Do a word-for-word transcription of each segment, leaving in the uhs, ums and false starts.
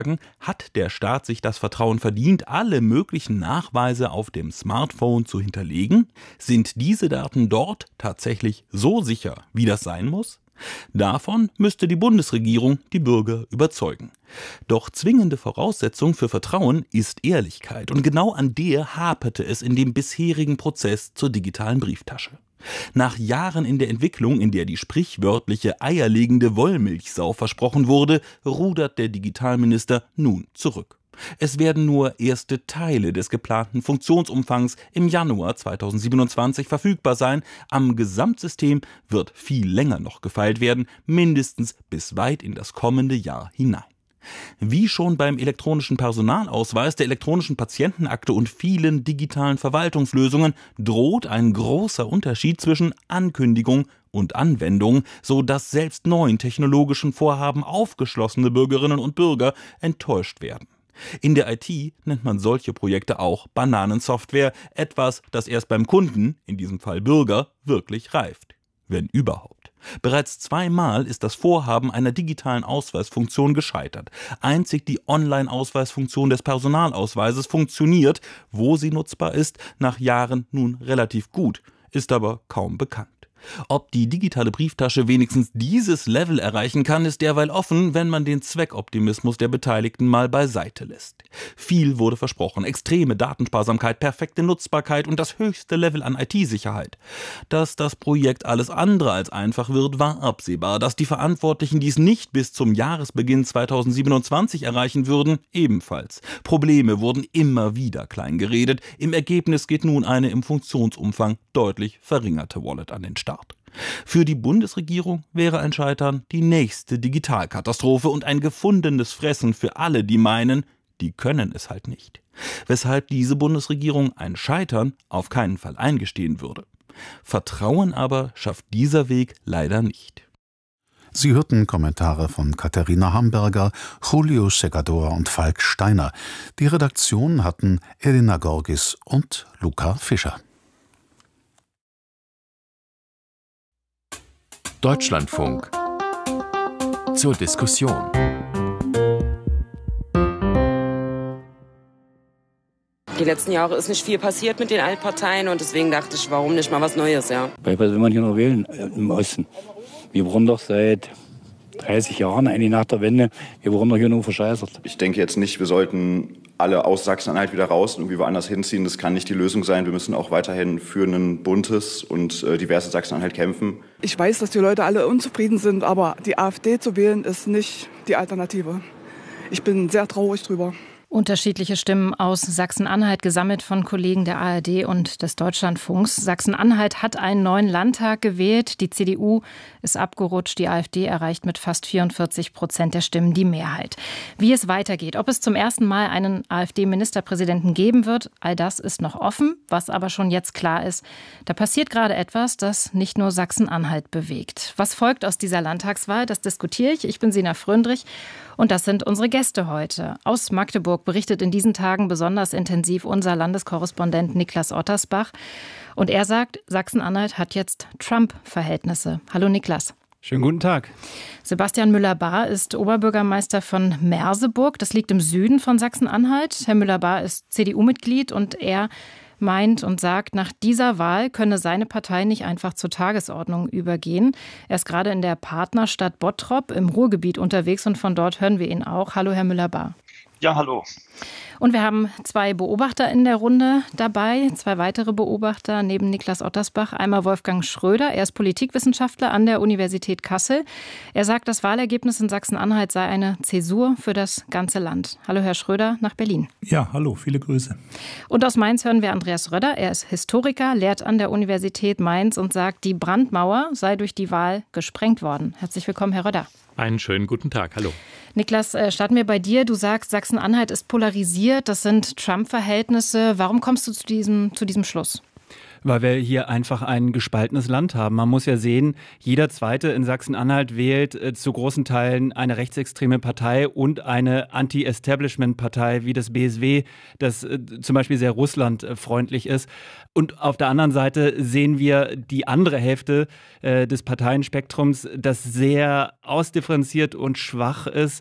Hat der Staat sich das Vertrauen verdient, alle möglichen Nachweise auf dem Smartphone zu hinterlegen? Sind diese Daten dort tatsächlich so sicher, wie das sein muss? Davon müsste die Bundesregierung die Bürger überzeugen. Doch zwingende Voraussetzung für Vertrauen ist Ehrlichkeit. Und genau an der haperte es in dem bisherigen Prozess zur digitalen Brieftasche. Nach Jahren in der Entwicklung, in der die sprichwörtliche eierlegende Wollmilchsau versprochen wurde, rudert der Digitalminister nun zurück. Es werden nur erste Teile des geplanten Funktionsumfangs im Januar zweitausendsiebenundzwanzig verfügbar sein. Am Gesamtsystem wird viel länger noch gefeilt werden, mindestens bis weit in das kommende Jahr hinein. Wie schon beim elektronischen Personalausweis, der elektronischen Patientenakte und vielen digitalen Verwaltungslösungen droht ein großer Unterschied zwischen Ankündigung und Anwendung, so dass selbst neuen technologischen Vorhaben aufgeschlossene Bürgerinnen und Bürger enttäuscht werden. In der I T nennt man solche Projekte auch Bananensoftware, etwas, das erst beim Kunden, in diesem Fall Bürger, wirklich reift. Wenn überhaupt. Bereits zweimal ist das Vorhaben einer digitalen Ausweisfunktion gescheitert. Einzig die Online-Ausweisfunktion des Personalausweises funktioniert, wo sie nutzbar ist, nach Jahren nun relativ gut, ist aber kaum bekannt. Ob die digitale Brieftasche wenigstens dieses Level erreichen kann, ist derweil offen, wenn man den Zweckoptimismus der Beteiligten mal beiseite lässt. Viel wurde versprochen, extreme Datensparsamkeit, perfekte Nutzbarkeit und das höchste Level an I T-Sicherheit. Dass das Projekt alles andere als einfach wird, war absehbar. Dass die Verantwortlichen dies nicht bis zum Jahresbeginn zweitausendsiebenundzwanzig erreichen würden, ebenfalls. Probleme wurden immer wieder kleingeredet. Im Ergebnis geht nun eine im Funktionsumfang deutlich verringerte Wallet an den Start. Für die Bundesregierung wäre ein Scheitern die nächste Digitalkatastrophe und ein gefundenes Fressen für alle, die meinen, die können es halt nicht. Weshalb diese Bundesregierung ein Scheitern auf keinen Fall eingestehen würde. Vertrauen aber schafft dieser Weg leider nicht. Sie hörten Kommentare von Katharina Hamburger, Julio Segador und Falk Steiner. Die Redaktion hatten Elena Gorgis und Luca Fischer. Deutschlandfunk zur Diskussion. Die letzten Jahre ist nicht viel passiert mit den Altparteien und deswegen dachte ich, warum nicht mal was Neues, ja. Was will man hier noch wählen im Osten? Wir wurden doch seit dreißig Jahren, eigentlich nach der Wende, wir wurden doch hier nur verscheißert. Ich denke jetzt nicht, wir sollten alle aus Sachsen-Anhalt wieder raus und irgendwie woanders hinziehen. Das kann nicht die Lösung sein. Wir müssen auch weiterhin für ein buntes und äh, diverses Sachsen-Anhalt kämpfen. Ich weiß, dass die Leute alle unzufrieden sind, aber die AfD zu wählen ist nicht die Alternative. Ich bin sehr traurig drüber. Unterschiedliche Stimmen aus Sachsen-Anhalt, gesammelt von Kollegen der A R D und des Deutschlandfunks. Sachsen-Anhalt hat einen neuen Landtag gewählt. Die C D U ist abgerutscht. Die AfD erreicht mit fast vierundvierzig Prozent der Stimmen die Mehrheit. Wie es weitergeht, ob es zum ersten Mal einen AfD-Ministerpräsidenten geben wird, all das ist noch offen. Was aber schon jetzt klar ist, da passiert gerade etwas, das nicht nur Sachsen-Anhalt bewegt. Was folgt aus dieser Landtagswahl, das diskutiere ich. Ich bin Sina Fröndrich. Und das sind unsere Gäste heute. Aus Magdeburg berichtet in diesen Tagen besonders intensiv unser Landeskorrespondent Niklas Ottersbach. Und er sagt, Sachsen-Anhalt hat jetzt Trump-Verhältnisse. Hallo Niklas. Schönen guten Tag. Sebastian Müller-Bahr ist Oberbürgermeister von Merseburg. Das liegt im Süden von Sachsen-Anhalt. Herr Müller-Bahr ist C D U-Mitglied und er meint und sagt, nach dieser Wahl könne seine Partei nicht einfach zur Tagesordnung übergehen. Er ist gerade in der Partnerstadt Bottrop im Ruhrgebiet unterwegs und von dort hören wir ihn auch. Hallo, Herr Müller-Bahr. Ja, hallo. Und wir haben zwei Beobachter in der Runde dabei, zwei weitere Beobachter neben Niklas Ottersbach. Einmal Wolfgang Schröder, er ist Politikwissenschaftler an der Universität Kassel. Er sagt, das Wahlergebnis in Sachsen-Anhalt sei eine Zäsur für das ganze Land. Hallo Herr Schröder nach Berlin. Ja, hallo, viele Grüße. Und aus Mainz hören wir Andreas Röder. Er ist Historiker, lehrt an der Universität Mainz und sagt, die Brandmauer sei durch die Wahl gesprengt worden. Herzlich willkommen, Herr Röder. Einen schönen guten Tag, hallo. Niklas, starten wir bei dir. Du sagst, Sachsen-Anhalt ist polarisiert, das sind Trump-Verhältnisse. Warum kommst du zu diesem, zu diesem Schluss? Weil wir hier einfach ein gespaltenes Land haben. Man muss ja sehen, jeder Zweite in Sachsen-Anhalt wählt äh, zu großen Teilen eine rechtsextreme Partei und eine Anti-Establishment-Partei wie das B S W, das äh, zum Beispiel sehr russlandfreundlich ist. Und auf der anderen Seite sehen wir die andere Hälfte äh, des Parteienspektrums, das sehr ausdifferenziert und schwach ist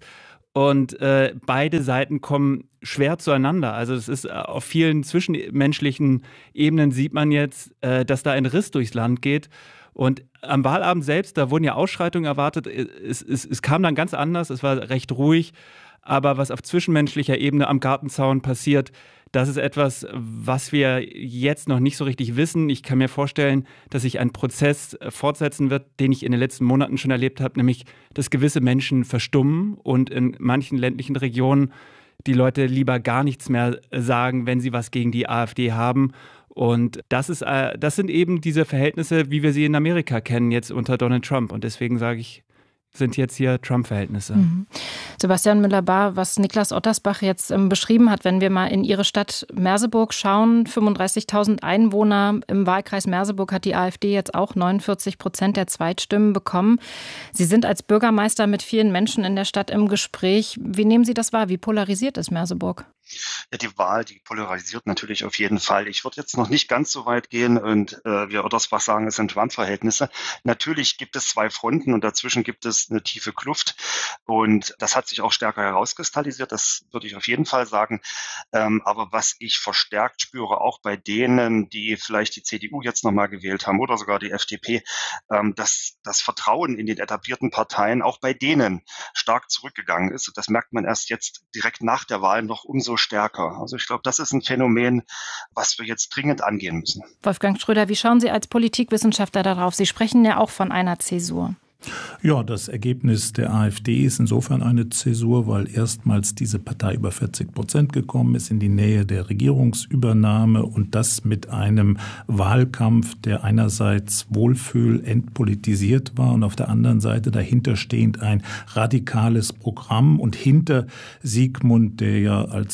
Und äh, beide Seiten kommen schwer zueinander. Also es ist auf vielen zwischenmenschlichen Ebenen sieht man jetzt, äh, dass da ein Riss durchs Land geht. Und am Wahlabend selbst, da wurden ja Ausschreitungen erwartet. Es, es, es kam dann ganz anders, es war recht ruhig. Aber was auf zwischenmenschlicher Ebene am Gartenzaun passiert, das ist etwas, was wir jetzt noch nicht so richtig wissen. Ich kann mir vorstellen, dass sich ein Prozess fortsetzen wird, den ich in den letzten Monaten schon erlebt habe, nämlich, dass gewisse Menschen verstummen und in manchen ländlichen Regionen die Leute lieber gar nichts mehr sagen, wenn sie was gegen die AfD haben. Und das ist, das sind eben diese Verhältnisse, wie wir sie in Amerika kennen, jetzt unter Donald Trump. Und deswegen sage ich, sind jetzt hier Trump-Verhältnisse. Mhm. Sebastian Müller-Bahr, was Niklas Ottersbach jetzt ähm, beschrieben hat, wenn wir mal in Ihre Stadt Merseburg schauen, fünfunddreißigtausend Einwohner, im Wahlkreis Merseburg hat die AfD jetzt auch neunundvierzig Prozent der Zweitstimmen bekommen. Sie sind als Bürgermeister mit vielen Menschen in der Stadt im Gespräch. Wie nehmen Sie das wahr? Wie polarisiert ist Merseburg? Ja, die Wahl, die polarisiert natürlich auf jeden Fall. Ich würde jetzt noch nicht ganz so weit gehen und äh, wie Ottersbach sagen, es sind Trump-Verhältnisse. Natürlich gibt es zwei Fronten und dazwischen gibt es eine tiefe Kluft und das hat sich auch stärker herauskristallisiert, das würde ich auf jeden Fall sagen. Ähm, aber was ich verstärkt spüre, auch bei denen, die vielleicht die C D U jetzt nochmal gewählt haben oder sogar die F D P, ähm, dass das Vertrauen in den etablierten Parteien auch bei denen stark zurückgegangen ist. Und das merkt man erst jetzt direkt nach der Wahl noch umso stärker. Also ich glaube, das ist ein Phänomen, was wir jetzt dringend angehen müssen. Wolfgang Schröder, wie schauen Sie als Politikwissenschaftler darauf? Sie sprechen ja auch von einer Zäsur. Ja, das Ergebnis der AfD ist insofern eine Zäsur, weil erstmals diese Partei über vierzig Prozent gekommen ist in die Nähe der Regierungsübernahme und das mit einem Wahlkampf, der einerseits wohlfühl entpolitisiert war und auf der anderen Seite dahinterstehend ein radikales Programm und hinter Sigmund, der ja als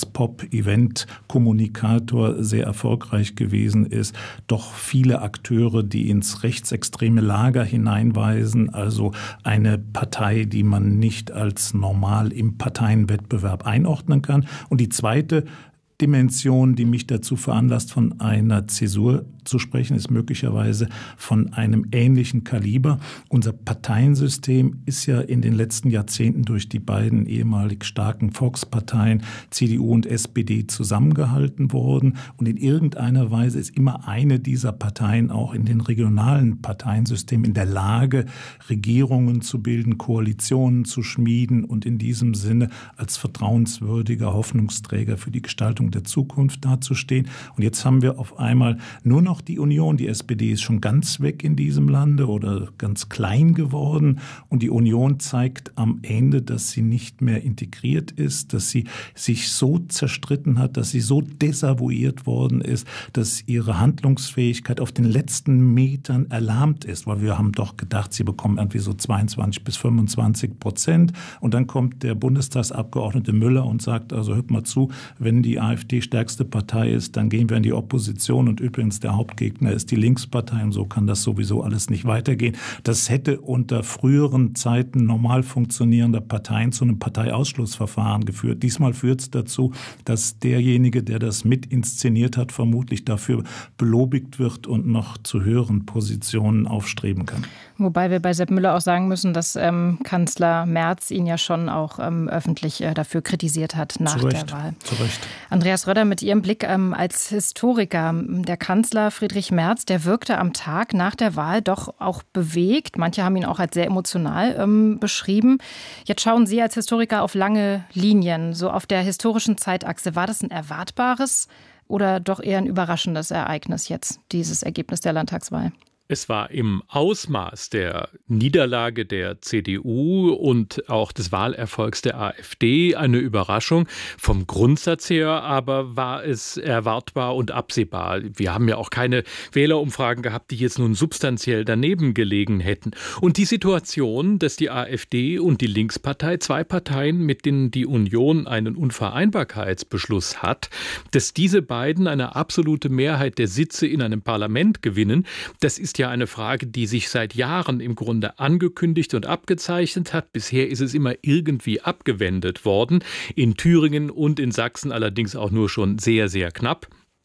Pop-Event-Kommunikator sehr erfolgreich gewesen ist, doch viele Akteure, die ins rechtsextreme Lager hineinweisen, also Also eine Partei, die man nicht als normal im Parteienwettbewerb einordnen kann. Und die zweite Dimension, die mich dazu veranlasst, von einer Zäsur zu sprechen, ist möglicherweise von einem ähnlichen Kaliber. Unser Parteiensystem ist ja in den letzten Jahrzehnten durch die beiden ehemalig starken Volksparteien C D U und S P D zusammengehalten worden. Und in irgendeiner Weise ist immer eine dieser Parteien auch in den regionalen Parteiensystemen in der Lage, Regierungen zu bilden, Koalitionen zu schmieden und in diesem Sinne als vertrauenswürdiger Hoffnungsträger für die Gestaltung der Zukunft dazustehen. Und jetzt haben wir auf einmal nur noch die Union. Die S P D ist schon ganz weg in diesem Lande oder ganz klein geworden. Und die Union zeigt am Ende, dass sie nicht mehr integriert ist, dass sie sich so zerstritten hat, dass sie so desavouiert worden ist, dass ihre Handlungsfähigkeit auf den letzten Metern erlahmt ist. Weil wir haben doch gedacht, sie bekommen irgendwie so zweiundzwanzig bis fünfundzwanzig Prozent. Und dann kommt der Bundestagsabgeordnete Müller und sagt, also hört mal zu, wenn die AfD stärkste Partei ist, dann gehen wir in die Opposition und übrigens der Hauptgegner ist die Linkspartei und so kann das sowieso alles nicht weitergehen. Das hätte unter früheren Zeiten normal funktionierender Parteien zu einem Parteiausschlussverfahren geführt. Diesmal führt es dazu, dass derjenige, der das mit inszeniert hat, vermutlich dafür belobigt wird und noch zu höheren Positionen aufstreben kann. Wobei wir bei Sepp Müller auch sagen müssen, dass ähm, Kanzler Merz ihn ja schon auch ähm, öffentlich äh, dafür kritisiert hat nach zu Recht, der Wahl. Zu Recht. Andreas Röder, mit Ihrem Blick ähm, als Historiker, der Kanzler Friedrich Merz, der wirkte am Tag nach der Wahl doch auch bewegt. Manche haben ihn auch als sehr emotional ähm, beschrieben. Jetzt schauen Sie als Historiker auf lange Linien, so auf der historischen Zeitachse. War das ein erwartbares oder doch eher ein überraschendes Ereignis jetzt, dieses Ergebnis der Landtagswahl? Es war im Ausmaß der Niederlage der C D U und auch des Wahlerfolgs der AfD eine Überraschung. Vom Grundsatz her aber war es erwartbar und absehbar. Wir haben ja auch keine Wählerumfragen gehabt, die jetzt nun substanziell daneben gelegen hätten. Und die Situation, dass die AfD und die Linkspartei, zwei Parteien, mit denen die Union einen Unvereinbarkeitsbeschluss hat, dass diese beiden eine absolute Mehrheit der Sitze in einem Parlament gewinnen, das ist ja eine Frage, die sich seit Jahren im Grunde angekündigt und abgezeichnet hat. Bisher ist es immer irgendwie abgewendet worden. In Thüringen und in Sachsen allerdings auch nur schon sehr, sehr knapp.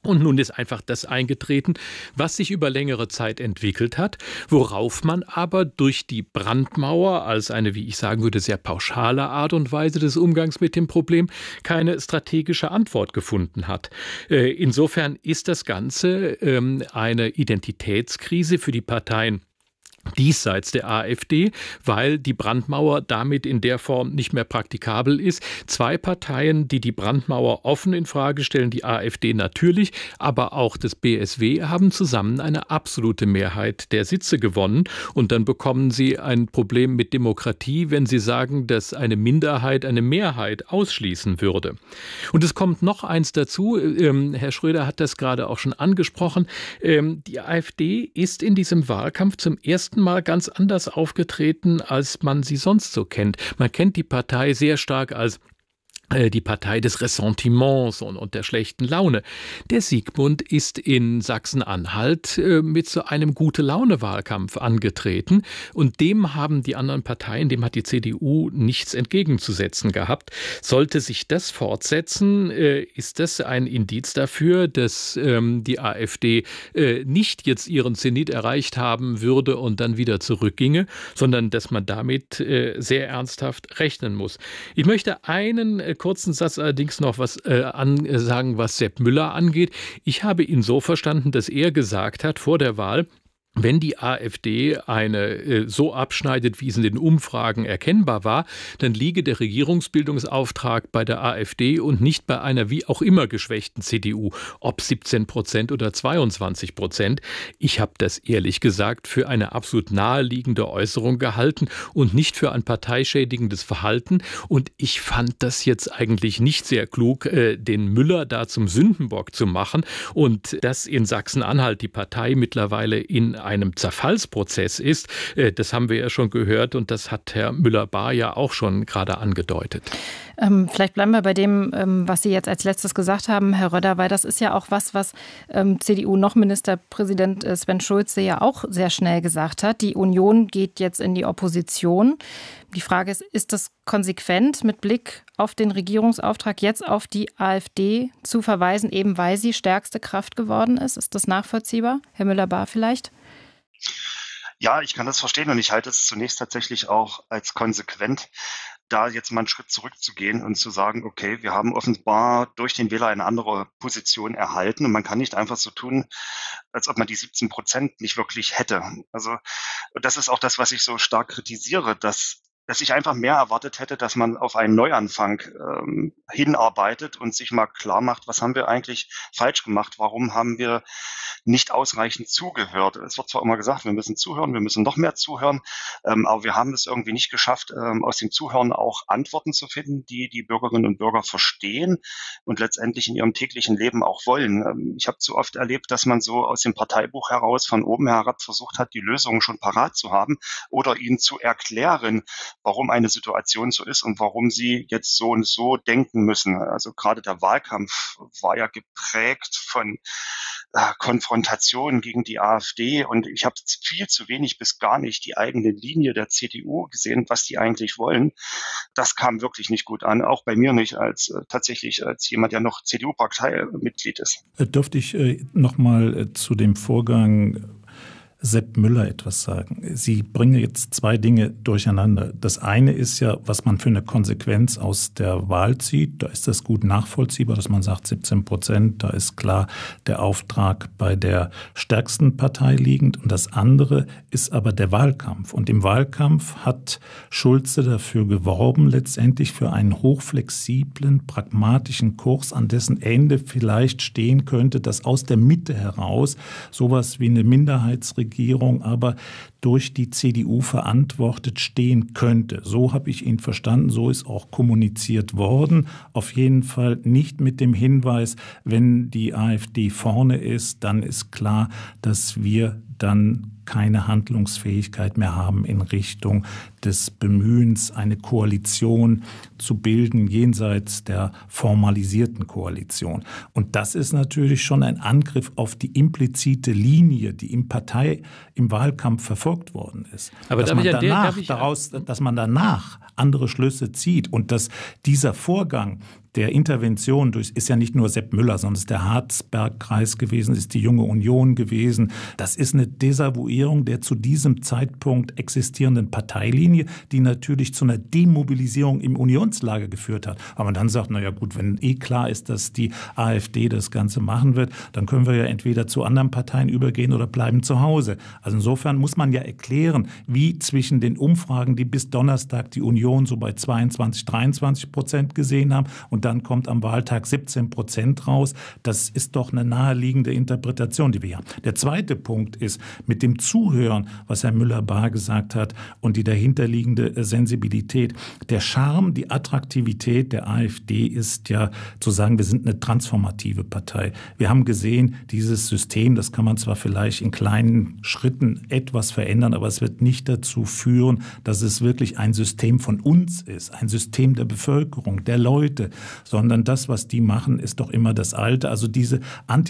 Und nun ist einfach das eingetreten, was sich über längere Zeit entwickelt hat, worauf man aber durch die Brandmauer als eine, wie ich sagen würde, sehr pauschale Art und Weise des Umgangs mit dem Problem keine strategische Antwort gefunden hat. Insofern ist das Ganze eine Identitätskrise für die Parteien diesseits der AfD, weil die Brandmauer damit in der Form nicht mehr praktikabel ist. Zwei Parteien, die die Brandmauer offen in Frage stellen, die AfD natürlich, aber auch das B S W, haben zusammen eine absolute Mehrheit der Sitze gewonnen. Und dann bekommen sie ein Problem mit Demokratie, wenn sie sagen, dass eine Minderheit eine Mehrheit ausschließen würde. Und es kommt noch eins dazu, ähm, Herr Schröder hat das gerade auch schon angesprochen, ähm, die AfD ist in diesem Wahlkampf zum ersten Mal ganz anders aufgetreten, als man sie sonst so kennt. Man kennt die Partei sehr stark als die Partei des Ressentiments und, und der schlechten Laune. Der Siegmund ist in Sachsen-Anhalt äh, mit so einem Gute-Laune-Wahlkampf angetreten und dem haben die anderen Parteien, dem hat die C D U nichts entgegenzusetzen gehabt. Sollte sich das fortsetzen, äh, ist das ein Indiz dafür, dass ähm, die AfD äh, nicht jetzt ihren Zenit erreicht haben würde und dann wieder zurückginge, sondern dass man damit äh, sehr ernsthaft rechnen muss. Ich möchte einen äh, kurzen Satz allerdings noch was äh, an, äh, sagen, was Sepp Müller angeht. Ich habe ihn so verstanden, dass er gesagt hat vor der Wahl, wenn die AfD eine äh, so abschneidet, wie es in den Umfragen erkennbar war, dann liege der Regierungsbildungsauftrag bei der AfD und nicht bei einer wie auch immer geschwächten C D U, ob siebzehn Prozent oder zweiundzwanzig Prozent. Ich habe das ehrlich gesagt für eine absolut naheliegende Äußerung gehalten und nicht für ein parteischädigendes Verhalten. Und ich fand das jetzt eigentlich nicht sehr klug, äh, den Müller da zum Sündenbock zu machen und dass in Sachsen-Anhalt die Partei mittlerweile in einem Zerfallsprozess ist, das haben wir ja schon gehört und das hat Herr Müller-Bahr ja auch schon gerade angedeutet. Ähm, vielleicht bleiben wir bei dem, ähm, was Sie jetzt als letztes gesagt haben, Herr Röder, weil das ist ja auch was, was ähm, C D U noch Ministerpräsident äh, Sven Schulze ja auch sehr schnell gesagt hat. Die Union geht jetzt in die Opposition. Die Frage ist, ist das konsequent mit Blick auf den Regierungsauftrag jetzt auf die AfD zu verweisen, eben weil sie stärkste Kraft geworden ist? Ist das nachvollziehbar? Herr Müller-Bahr vielleicht? Ja, ich kann das verstehen und ich halte es zunächst tatsächlich auch als konsequent, da jetzt mal einen Schritt zurückzugehen und zu sagen, okay, wir haben offenbar durch den Wähler eine andere Position erhalten und man kann nicht einfach so tun, als ob man die siebzehn Prozent nicht wirklich hätte. Also das ist auch das, was ich so stark kritisiere, dass dass ich einfach mehr erwartet hätte, dass man auf einen Neuanfang ähm, hinarbeitet und sich mal klar macht, was haben wir eigentlich falsch gemacht, warum haben wir nicht ausreichend zugehört. Es wird zwar immer gesagt, wir müssen zuhören, wir müssen noch mehr zuhören, ähm, aber wir haben es irgendwie nicht geschafft, ähm, aus dem Zuhören auch Antworten zu finden, die die Bürgerinnen und Bürger verstehen und letztendlich in ihrem täglichen Leben auch wollen. Ähm, ich habe zu oft erlebt, dass man so aus dem Parteibuch heraus von oben herab versucht hat, die Lösungen schon parat zu haben oder ihnen zu erklären, warum eine Situation so ist und warum sie jetzt so und so denken müssen. Also gerade der Wahlkampf war ja geprägt von äh, Konfrontationen gegen die AfD und ich habe viel zu wenig bis gar nicht die eigene Linie der C D U gesehen, was die eigentlich wollen. Das kam wirklich nicht gut an, auch bei mir nicht als äh, tatsächlich als jemand, der noch C D U-Parteimitglied ist. Dürfte ich äh, noch mal äh, zu dem Vorgang Sepp Müller etwas sagen. Sie bringen jetzt zwei Dinge durcheinander. Das eine ist ja, was man für eine Konsequenz aus der Wahl zieht. Da ist das gut nachvollziehbar, dass man sagt siebzehn Prozent. Da ist klar der Auftrag bei der stärksten Partei liegend. Und das andere ist aber der Wahlkampf. Und im Wahlkampf hat Schulze dafür geworben, letztendlich für einen hochflexiblen, pragmatischen Kurs, an dessen Ende vielleicht stehen könnte, dass aus der Mitte heraus sowas wie eine Minderheitsregierung aber durch die C D U verantwortet stehen könnte. So habe ich ihn verstanden, so ist auch kommuniziert worden. Auf jeden Fall nicht mit dem Hinweis, wenn die AfD vorne ist, dann ist klar, dass wir dann keine Handlungsfähigkeit mehr haben in Richtung des Bemühens, eine Koalition zu bilden, jenseits der formalisierten Koalition. Und das ist natürlich schon ein Angriff auf die implizite Linie, die im Partei, im Wahlkampf verfolgt worden ist. Aber dass man danach, der, daraus, dass man danach andere Schlüsse zieht und dass dieser Vorgang der Intervention durch, ist ja nicht nur Sepp Müller, sondern es ist der Harzberg-Kreis gewesen, ist die Junge Union gewesen. Das ist eine Desavouierung der zu diesem Zeitpunkt existierenden Parteilinie, die natürlich zu einer Demobilisierung im Unionslager geführt hat. Aber man dann sagt, na ja gut, wenn eh klar ist, dass die AfD das Ganze machen wird, dann können wir ja entweder zu anderen Parteien übergehen oder bleiben zu Hause. Also insofern muss man ja erklären, wie zwischen den Umfragen, die bis Donnerstag die Union so bei zweiundzwanzig, dreiundzwanzig Prozent gesehen haben und dann kommt am Wahltag siebzehn Prozent raus. Das ist doch eine naheliegende Interpretation, die wir haben. Der zweite Punkt ist, mit dem Zuhören, was Herr Müller-Bahr gesagt hat und die dahinterliegende Sensibilität. Der Charme, die Attraktivität der AfD ist ja zu sagen, wir sind eine transformative Partei. Wir haben gesehen, dieses System, das kann man zwar vielleicht in kleinen Schritten etwas verändern, aber es wird nicht dazu führen, dass es wirklich ein System von uns ist, ein System der Bevölkerung, der Leute, sondern das, was die machen, ist doch immer das Alte. Also diese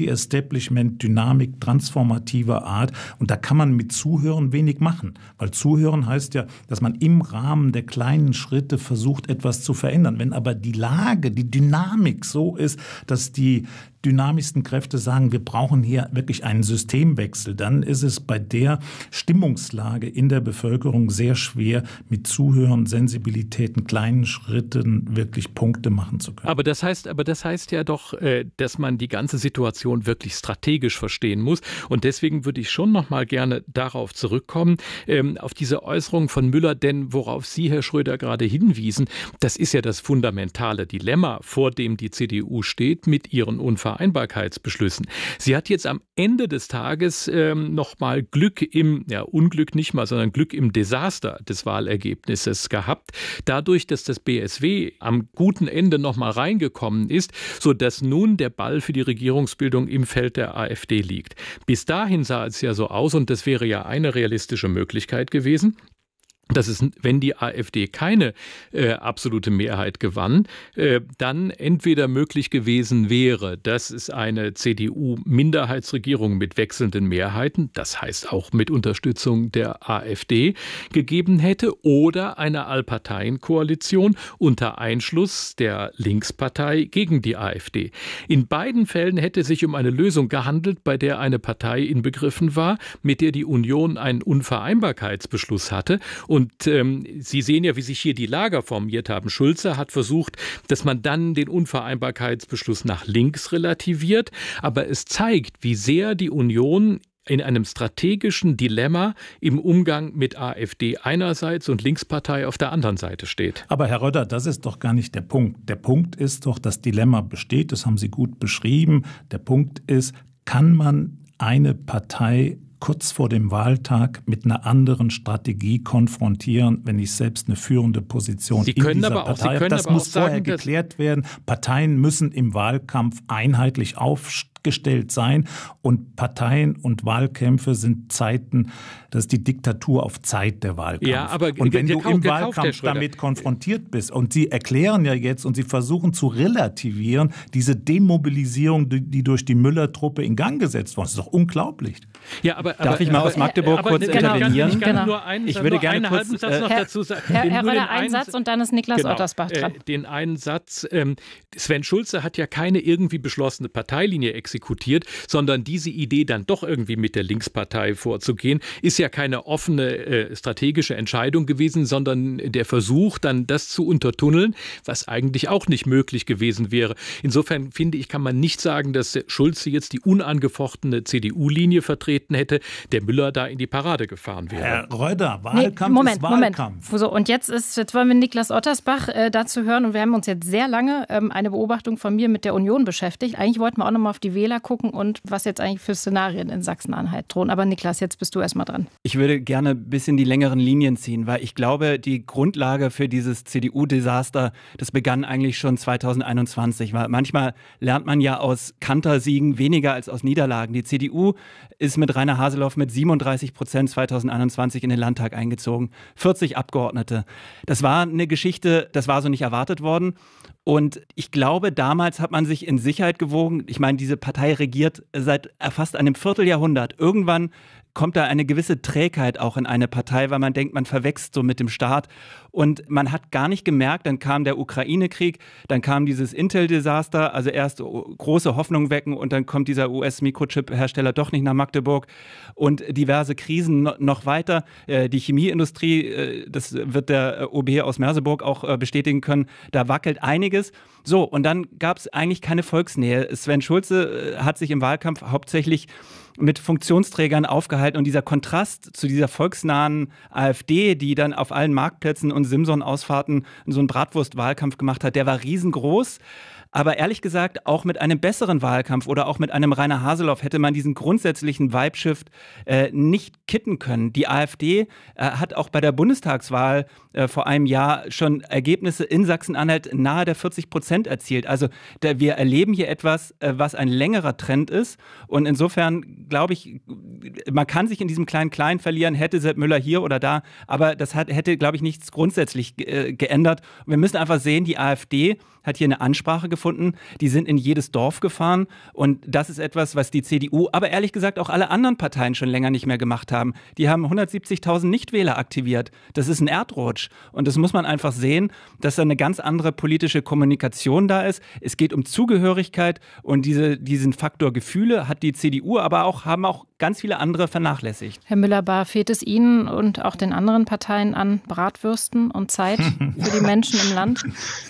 Anti-Establishment-Dynamik transformativer Art. Und da kann man mit Zuhören wenig machen. Weil Zuhören heißt ja, dass man im Rahmen der kleinen Schritte versucht, etwas zu verändern. Wenn aber die Lage, die Dynamik so ist, dass die dynamischsten Kräfte sagen, wir brauchen hier wirklich einen Systemwechsel, dann ist es bei der Stimmungslage in der Bevölkerung sehr schwer, mit Zuhören, Sensibilitäten, kleinen Schritten wirklich Punkte machen zu können. Aber das heißt, aber das heißt ja doch, dass man die ganze Situation wirklich strategisch verstehen muss. Und deswegen würde ich schon noch mal gerne darauf zurückkommen, auf diese Äußerung von Müller, denn worauf Sie, Herr Schröder, gerade hinwiesen, das ist ja das fundamentale Dilemma, vor dem die C D U steht mit ihren Unvereinbarkeitsbeschlüssen. Sie hat jetzt am Ende des Tages ähm, noch mal Glück im, ja Unglück nicht mal, sondern Glück im Desaster des Wahlergebnisses gehabt. Dadurch, dass das B S W am guten Ende noch mal reingekommen ist, sodass nun der Ball für die Regierungsbildung im Feld der AfD liegt. Bis dahin sah es ja so aus, und das wäre ja eine realistische Möglichkeit gewesen, dass es, wenn die AfD keine äh, absolute Mehrheit gewann, äh, dann entweder möglich gewesen wäre, dass es eine C D U-Minderheitsregierung mit wechselnden Mehrheiten, das heißt auch mit Unterstützung der AfD, gegeben hätte, oder eine Allparteienkoalition unter Einschluss der Linkspartei gegen die AfD. In beiden Fällen hätte es sich um eine Lösung gehandelt, bei der eine Partei inbegriffen war, mit der die Union einen Unvereinbarkeitsbeschluss hatte. Und Und ähm, Sie sehen ja, wie sich hier die Lager formiert haben. Schulze hat versucht, dass man dann den Unvereinbarkeitsbeschluss nach links relativiert. Aber es zeigt, wie sehr die Union in einem strategischen Dilemma im Umgang mit AfD einerseits und Linkspartei auf der anderen Seite steht. Aber Herr Röder, das ist doch gar nicht der Punkt. Der Punkt ist doch, das Dilemma besteht, das haben Sie gut beschrieben. Der Punkt ist, kann man eine Partei kurz vor dem Wahltag mit einer anderen Strategie konfrontieren, wenn ich selbst eine führende Position Sie in können dieser aber auch, Partei habe. Das aber muss auch vorher sagen, geklärt werden. Parteien müssen im Wahlkampf einheitlich aufgestellt sein und Parteien und Wahlkämpfe sind Zeiten, das ist die Diktatur auf Zeit der Wahlkampf. Ja, aber und wenn du gekauft, im gekauft, Wahlkampf damit konfrontiert bist und Sie erklären ja jetzt und Sie versuchen zu relativieren, diese Demobilisierung, die durch die Müller-Truppe in Gang gesetzt worden ist, ist doch unglaublich. Ja, aber, Darf aber, ich mal aber, aus Magdeburg aber, kurz aber, intervenieren? Ich kann genau. nur einen, ich würde nur gerne einen kurz, halben Satz noch Herr, dazu sagen. Herr, Den, Herr nur Röder, den einen einen, Satz und dann ist Niklas genau, Ottersbach dran. Äh, den einen Satz. Ähm, Sven Schulze hat ja keine irgendwie beschlossene Parteilinie exekutiert, sondern diese Idee dann doch irgendwie mit der Linkspartei vorzugehen, ist ja keine offene äh, strategische Entscheidung gewesen, sondern der Versuch, dann das zu untertunneln, was eigentlich auch nicht möglich gewesen wäre. Insofern finde ich, kann man nicht sagen, dass Schulze jetzt die unangefochtene C D U-Linie vertreten hätte, der Müller da in die Parade gefahren wäre. Herr Röder, Wahlkampf nee, Moment, ist Wahlkampf. Moment. So, und jetzt, ist, jetzt wollen wir Niklas Ottersbach äh, dazu hören und wir haben uns jetzt sehr lange ähm, eine Beobachtung von mir mit der Union beschäftigt. Eigentlich wollten wir auch noch mal auf die Wähler gucken und was jetzt eigentlich für Szenarien in Sachsen-Anhalt drohen. Aber Niklas, jetzt bist du erstmal dran. Ich würde gerne ein bisschen die längeren Linien ziehen, weil ich glaube, die Grundlage für dieses C D U-Desaster, das begann eigentlich schon zweitausendeinundzwanzig. Weil manchmal lernt man ja aus Kantersiegen weniger als aus Niederlagen. Die C D U ist mit Rainer Haseloff mit siebenunddreißig Prozent zweitausendeinundzwanzig in den Landtag eingezogen. vierzig Abgeordnete. Das war eine Geschichte, das war so nicht erwartet worden. Und ich glaube, damals hat man sich in Sicherheit gewogen. Ich meine, diese Partei regiert seit fast einem Vierteljahrhundert. Irgendwann kommt da eine gewisse Trägheit auch in eine Partei, weil man denkt, man verwächst so mit dem Staat. Und man hat gar nicht gemerkt, dann kam der Ukraine-Krieg, dann kam dieses Intel-Desaster, also erst große Hoffnung wecken und dann kommt dieser U S-Mikrochip-Hersteller doch nicht nach Magdeburg und diverse Krisen noch weiter. Die Chemieindustrie, das wird der O B aus Merseburg auch bestätigen können, da wackelt einiges. So, und dann gab es eigentlich keine Volksnähe. Sven Schulze hat sich im Wahlkampf hauptsächlich mit Funktionsträgern aufgehalten und dieser Kontrast zu dieser volksnahen AfD, die dann auf allen Marktplätzen und Simson-Ausfahrten so einen Bratwurst-Wahlkampf gemacht hat, der war riesengroß. Aber ehrlich gesagt, auch mit einem besseren Wahlkampf oder auch mit einem Rainer Haseloff hätte man diesen grundsätzlichen Vibe-Shift äh, nicht kitten können. Die AfD äh, hat auch bei der Bundestagswahl äh, vor einem Jahr schon Ergebnisse in Sachsen-Anhalt nahe der vierzig Prozent erzielt. Also der, wir erleben hier etwas, äh, was ein längerer Trend ist. Und insofern glaube ich, man kann sich in diesem Klein-Klein verlieren, hätte Sepp Müller hier oder da. Aber das hat, hätte, glaube ich, nichts grundsätzlich äh, geändert. Und wir müssen einfach sehen, die AfD hat hier eine Ansprache gefunden. Die sind in jedes Dorf gefahren. Und das ist etwas, was die C D U, aber ehrlich gesagt auch alle anderen Parteien schon länger nicht mehr gemacht haben. Die haben hundertsiebzigtausend Nichtwähler aktiviert. Das ist ein Erdrutsch. Und das muss man einfach sehen, dass da eine ganz andere politische Kommunikation da ist. Es geht um Zugehörigkeit und diese, diesen Faktor Gefühle hat die C D U, aber auch haben auch ganz viele andere vernachlässigt. Herr Müller-Bahr, fehlt es Ihnen und auch den anderen Parteien an Bratwürsten und Zeit für die Menschen im Land?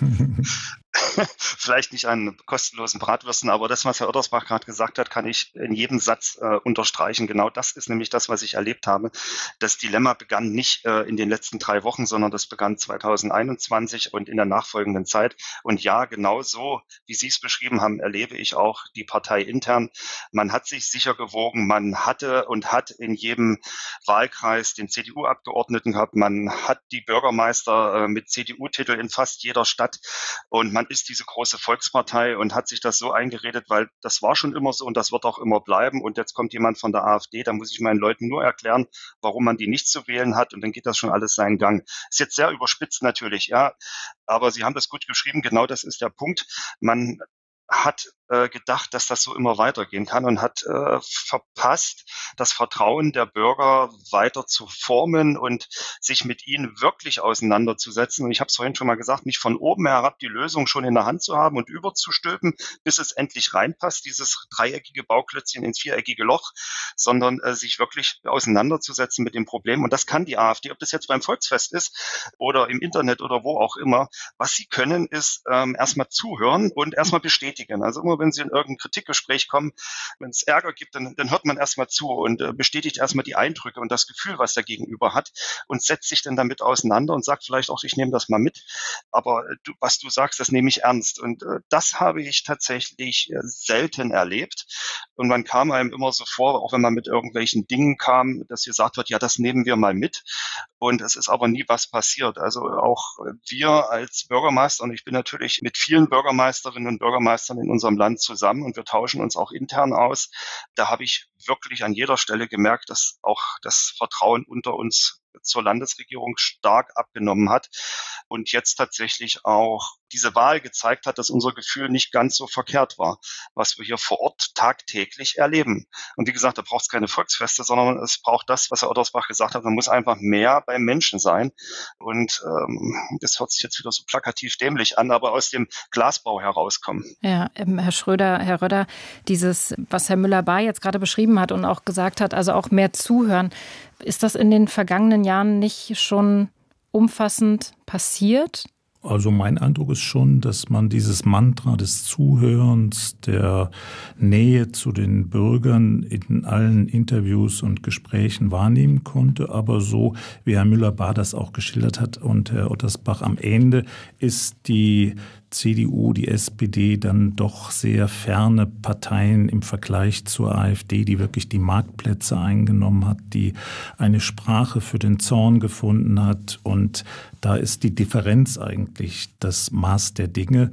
Vielleicht nicht an kostenlosen Bratwürsten, aber das, was Herr Odersbach gerade gesagt hat, kann ich in jedem Satz äh, unterstreichen. Genau das ist nämlich das, was ich erlebt habe. Das Dilemma begann nicht äh, in den letzten drei Wochen, sondern das begann zweitausendeinundzwanzig und in der nachfolgenden Zeit. Und ja, genau so, wie Sie es beschrieben haben, erlebe ich auch die Partei intern. Man hat sich sicher gewogen, man hatte und hat in jedem Wahlkreis den C D U-Abgeordneten gehabt, man hat die Bürgermeister äh, mit C D U-Titel in fast jeder Stadt und man ist diese große Volkspartei und hat sich das so eingeredet, weil das war schon immer so und das wird auch immer bleiben. Und jetzt kommt jemand von der AfD, da muss ich meinen Leuten nur erklären, warum man die nicht zu wählen hat und dann geht das schon alles seinen Gang. Ist jetzt sehr überspitzt natürlich, ja, aber Sie haben das gut geschrieben, genau das ist der Punkt. Man hat äh, gedacht, dass das so immer weitergehen kann und hat äh, verpasst, das Vertrauen der Bürger weiter zu formen und sich mit ihnen wirklich auseinanderzusetzen. Und ich habe es vorhin schon mal gesagt, nicht von oben herab die Lösung schon in der Hand zu haben und überzustülpen, bis es endlich reinpasst, dieses dreieckige Bauklötzchen ins viereckige Loch, sondern äh, sich wirklich auseinanderzusetzen mit dem Problem. Und das kann die AfD, ob das jetzt beim Volksfest ist oder im Internet oder wo auch immer. Was sie können, ist ähm, erstmal zuhören und erstmal bestätigen. Also immer, wenn Sie in irgendein Kritikgespräch kommen, wenn es Ärger gibt, dann, dann hört man erstmal zu und äh, bestätigt erstmal die Eindrücke und das Gefühl, was der Gegenüber hat und setzt sich dann damit auseinander und sagt vielleicht auch, ich nehme das mal mit. Aber äh, du, was du sagst, das nehme ich ernst. Und äh, das habe ich tatsächlich äh, selten erlebt. Und man kam einem immer so vor, auch wenn man mit irgendwelchen Dingen kam, dass gesagt wird, ja, das nehmen wir mal mit. Und es ist aber nie was passiert. Also auch wir als Bürgermeister, und ich bin natürlich mit vielen Bürgermeisterinnen und Bürgermeistern in unserem Land zusammen und wir tauschen uns auch intern aus. Da habe ich wirklich an jeder Stelle gemerkt, dass auch das Vertrauen unter uns zur Landesregierung stark abgenommen hat und jetzt tatsächlich auch diese Wahl gezeigt hat, dass unser Gefühl nicht ganz so verkehrt war, was wir hier vor Ort tagtäglich erleben. Und wie gesagt, da braucht es keine Volksfeste, sondern es braucht das, was Herr Odersbach gesagt hat, man muss einfach mehr beim Menschen sein. Und ähm, das hört sich jetzt wieder so plakativ dämlich an, aber aus dem Glasbau herauskommen. Ja, Herr Schröder, Herr Röder, dieses, was Herr Müller-Bahr jetzt gerade beschrieben hat und auch gesagt hat, also auch mehr zuhören, ist das in den vergangenen Jahren nicht schon umfassend passiert? Also mein Eindruck ist schon, dass man dieses Mantra des Zuhörens, der Nähe zu den Bürgern in allen Interviews und Gesprächen wahrnehmen konnte. Aber so, wie Herr Müller-Bahr das auch geschildert hat und Herr Ottersbach, am Ende ist die C D U, die S P D dann doch sehr ferne Parteien im Vergleich zur AfD, die wirklich die Marktplätze eingenommen hat, die eine Sprache für den Zorn gefunden hat. Und da ist die Differenz eigentlich das Maß der Dinge.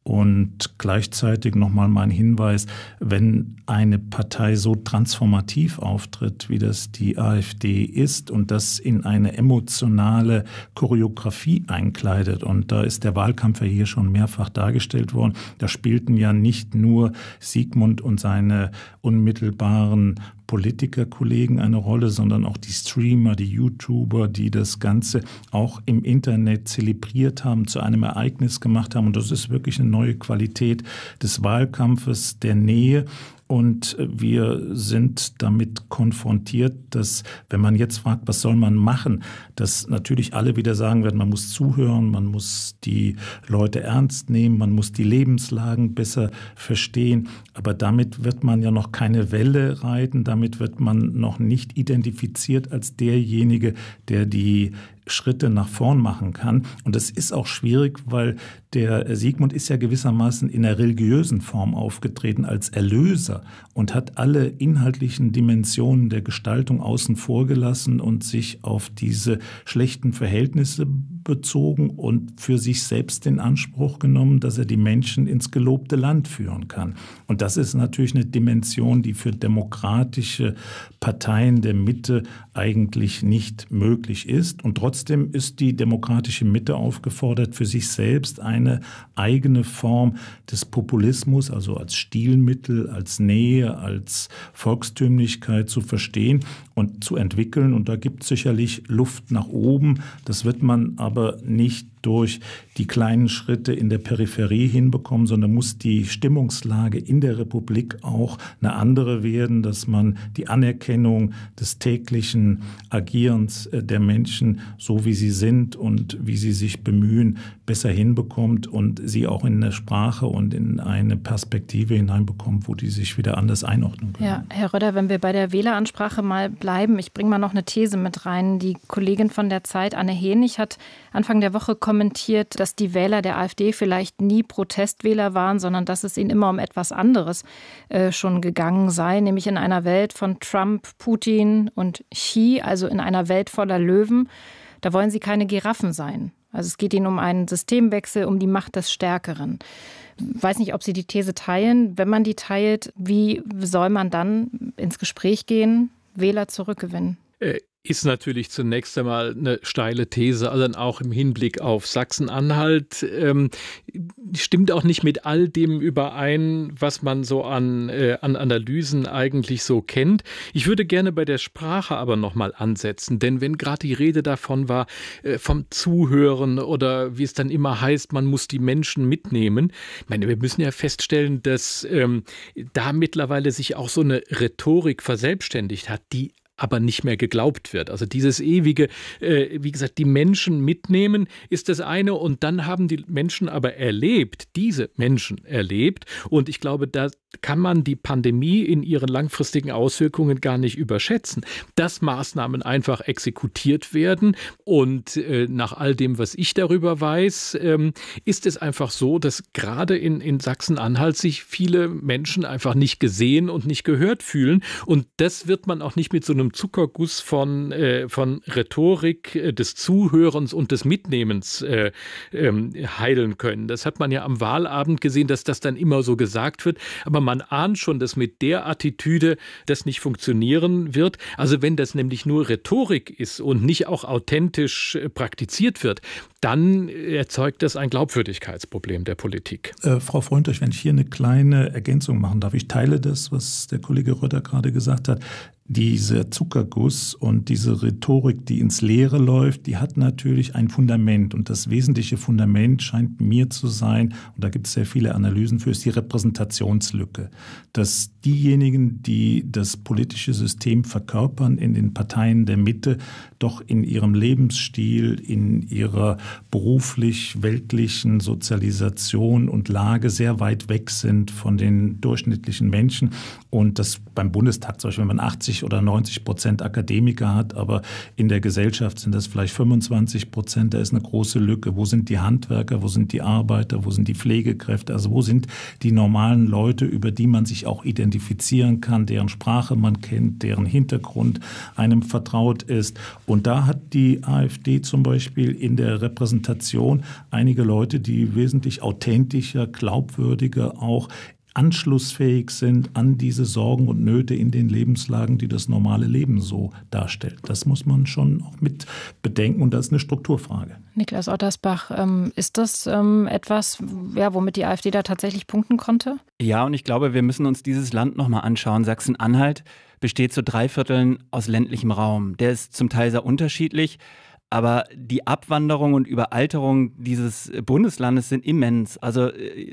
Und gleichzeitig nochmal mein Hinweis, wenn eine Partei so transformativ auftritt, wie das die AfD ist und das in eine emotionale Choreografie einkleidet, und da ist der Wahlkampf ja hier schon mehrfach dargestellt worden, da spielten ja nicht nur Sigmund und seine unmittelbaren Politikerkollegen eine Rolle, sondern auch die Streamer, die YouTuber, die das Ganze auch im Internet zelebriert haben, zu einem Ereignis gemacht haben. Und das ist wirklich eine neue Qualität des Wahlkampfes, der Nähe. Und wir sind damit konfrontiert, dass, wenn man jetzt fragt, was soll man machen, dass natürlich alle wieder sagen werden, man muss zuhören, man muss die Leute ernst nehmen, man muss die Lebenslagen besser verstehen. Aber damit wird man ja noch keine Welle reiten, damit wird man noch nicht identifiziert als derjenige, der die Schritte nach vorn machen kann. Und das ist auch schwierig, weil der Sigmund ist ja gewissermaßen in der religiösen Form aufgetreten als Erlöser und hat alle inhaltlichen Dimensionen der Gestaltung außen vor gelassen und sich auf diese schlechten Verhältnisse bezogen und für sich selbst den Anspruch genommen, dass er die Menschen ins gelobte Land führen kann. Und das ist natürlich eine Dimension, die für demokratische Parteien der Mitte eigentlich nicht möglich ist. Und trotzdem ist die demokratische Mitte aufgefordert, für sich selbst eine eigene Form des Populismus, also als Stilmittel, als Nähe, als Volkstümlichkeit zu verstehen und zu entwickeln. Und da gibt es sicherlich Luft nach oben. Das wird man aber nicht durch die kleinen Schritte in der Peripherie hinbekommen, sondern muss die Stimmungslage in der Republik auch eine andere werden, dass man die Anerkennung des täglichen Agierens der Menschen, so wie sie sind und wie sie sich bemühen, besser hinbekommt und sie auch in eine Sprache und in eine Perspektive hineinbekommt, wo die sich wieder anders einordnen können. Ja, Herr Röder, wenn wir bei der Wähleransprache mal bleiben, ich bringe mal noch eine These mit rein. Die Kollegin von der Zeit, Anne Henig, hat Anfang der Woche kommentiert, dass die Wähler der AfD vielleicht nie Protestwähler waren, sondern dass es ihnen immer um etwas anderes äh, schon gegangen sei, nämlich in einer Welt von Trump, Putin und Xi, also in einer Welt voller Löwen. Da wollen sie keine Giraffen sein. Also es geht ihnen um einen Systemwechsel, um die Macht des Stärkeren. Ich weiß nicht, ob Sie die These teilen. Wenn man die teilt, wie soll man dann ins Gespräch gehen, Wähler zurückgewinnen? Äh. Ist natürlich zunächst einmal eine steile These, also auch im Hinblick auf Sachsen-Anhalt. Ähm, stimmt auch nicht mit all dem überein, was man so an, äh, an Analysen eigentlich so kennt. Ich würde gerne bei der Sprache aber nochmal ansetzen, denn wenn gerade die Rede davon war, äh, vom Zuhören oder wie es dann immer heißt, man muss die Menschen mitnehmen. Ich meine, wir müssen ja feststellen, dass ähm, da mittlerweile sich auch so eine Rhetorik verselbstständigt hat, die aber nicht mehr geglaubt wird. Also dieses ewige, äh, wie gesagt, die Menschen mitnehmen ist das eine und dann haben die Menschen aber erlebt, diese Menschen erlebt und ich glaube, da kann man die Pandemie in ihren langfristigen Auswirkungen gar nicht überschätzen, dass Maßnahmen einfach exekutiert werden und äh, nach all dem, was ich darüber weiß, ähm, ist es einfach so, dass gerade in, in Sachsen-Anhalt sich viele Menschen einfach nicht gesehen und nicht gehört fühlen und das wird man auch nicht mit so einem Zuckerguss von, äh, von Rhetorik äh, des Zuhörens und des Mitnehmens äh, ähm, heilen können. Das hat man ja am Wahlabend gesehen, dass das dann immer so gesagt wird. Aber man ahnt schon, dass mit der Attitüde das nicht funktionieren wird. Also wenn das nämlich nur Rhetorik ist und nicht auch authentisch äh, praktiziert wird, dann erzeugt das ein Glaubwürdigkeitsproblem der Politik. Äh, Frau Freundlich, wenn ich hier eine kleine Ergänzung machen darf. Ich teile das, was der Kollege Röder gerade gesagt hat. Dieser Zuckerguss und diese Rhetorik, die ins Leere läuft, die hat natürlich ein Fundament. Und das wesentliche Fundament scheint mir zu sein, und da gibt es sehr viele Analysen für, ist die Repräsentationslücke. Dass diejenigen, die das politische System verkörpern in den Parteien der Mitte, doch in ihrem Lebensstil, in ihrer beruflich-weltlichen Sozialisation und Lage sehr weit weg sind von den durchschnittlichen Menschen. Und das beim Bundestag, zum Beispiel, wenn man achtzig oder neunzig Prozent Akademiker hat, aber in der Gesellschaft sind das vielleicht fünfundzwanzig Prozent, da ist eine große Lücke. Wo sind die Handwerker, wo sind die Arbeiter, wo sind die Pflegekräfte, also wo sind die normalen Leute, über die man sich auch identifizieren kann, deren Sprache man kennt, deren Hintergrund einem vertraut ist. Und da hat die AfD zum Beispiel in der Repräsentation einige Leute, die wesentlich authentischer, glaubwürdiger auch anschlussfähig sind an diese Sorgen und Nöte in den Lebenslagen, die das normale Leben so darstellt. Das muss man schon auch mit bedenken und das ist eine Strukturfrage. Niklas Ottersbach, ähm, ist das ähm, etwas, ja, womit die AfD da tatsächlich punkten konnte? Ja, und ich glaube, wir müssen uns dieses Land nochmal anschauen. Sachsen-Anhalt besteht zu drei Vierteln aus ländlichem Raum. Der ist zum Teil sehr unterschiedlich. Aber die Abwanderung und Überalterung dieses Bundeslandes sind immens. Also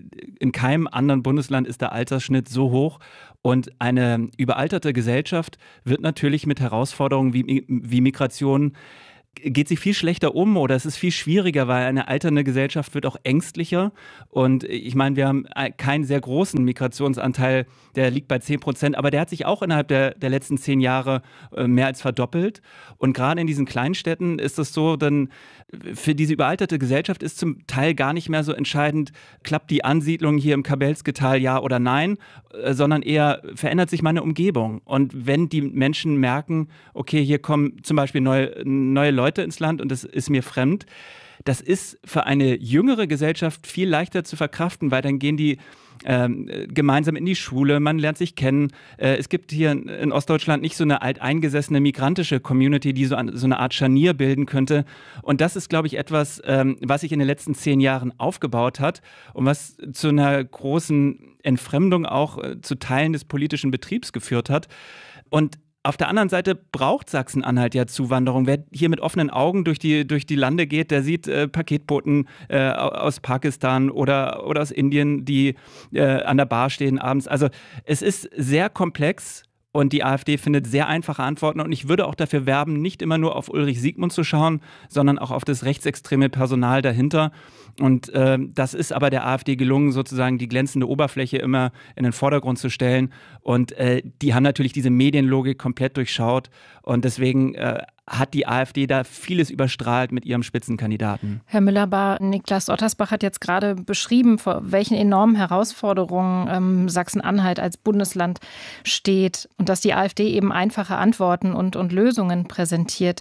in keinem anderen Bundesland ist der Altersschnitt so hoch. Und eine überalterte Gesellschaft wird natürlich mit Herausforderungen wie, wie Migration, geht sie viel schlechter um oder es ist viel schwieriger, weil eine alternde Gesellschaft wird auch ängstlicher. Und ich meine, wir haben keinen sehr großen Migrationsanteil, der liegt bei zehn Prozent, aber der hat sich auch innerhalb der, der letzten zehn Jahre mehr als verdoppelt. Und gerade in diesen Kleinstädten ist es so, dann für diese überalterte Gesellschaft ist zum Teil gar nicht mehr so entscheidend, klappt die Ansiedlung hier im Kabelsketal ja oder nein, sondern eher verändert sich meine Umgebung. Und wenn die Menschen merken, okay, hier kommen zum Beispiel neue, neue Leute ins Land und das ist mir fremd, das ist für eine jüngere Gesellschaft viel leichter zu verkraften, weil dann gehen die ähm, gemeinsam in die Schule, man lernt sich kennen. Äh, es gibt hier in Ostdeutschland nicht so eine alteingesessene migrantische Community, die so, an, so eine Art Scharnier bilden könnte. Und das ist, glaube ich, etwas, ähm, was sich in den letzten zehn Jahren aufgebaut hat und was zu einer großen Entfremdung auch äh, zu Teilen des politischen Betriebs geführt hat. Und auf der anderen Seite braucht Sachsen-Anhalt ja Zuwanderung. Wer hier mit offenen Augen durch die, durch die Lande geht, der sieht äh, Paketboten äh, aus Pakistan oder, oder aus Indien, die äh, an der Bar stehen abends. Also es ist sehr komplex und die AfD findet sehr einfache Antworten. Und ich würde auch dafür werben, nicht immer nur auf Ulrich Siegmund zu schauen, sondern auch auf das rechtsextreme Personal dahinter. Und äh, das ist aber der AfD gelungen, sozusagen die glänzende Oberfläche immer in den Vordergrund zu stellen. Und äh, die haben natürlich diese Medienlogik komplett durchschaut. Und deswegen äh, hat die AfD da vieles überstrahlt mit ihrem Spitzenkandidaten. Herr Müller-Bahr, Niklas Ottersbach hat jetzt gerade beschrieben, vor welchen enormen Herausforderungen ähm, Sachsen-Anhalt als Bundesland steht und dass die AfD eben einfache Antworten und, und Lösungen präsentiert.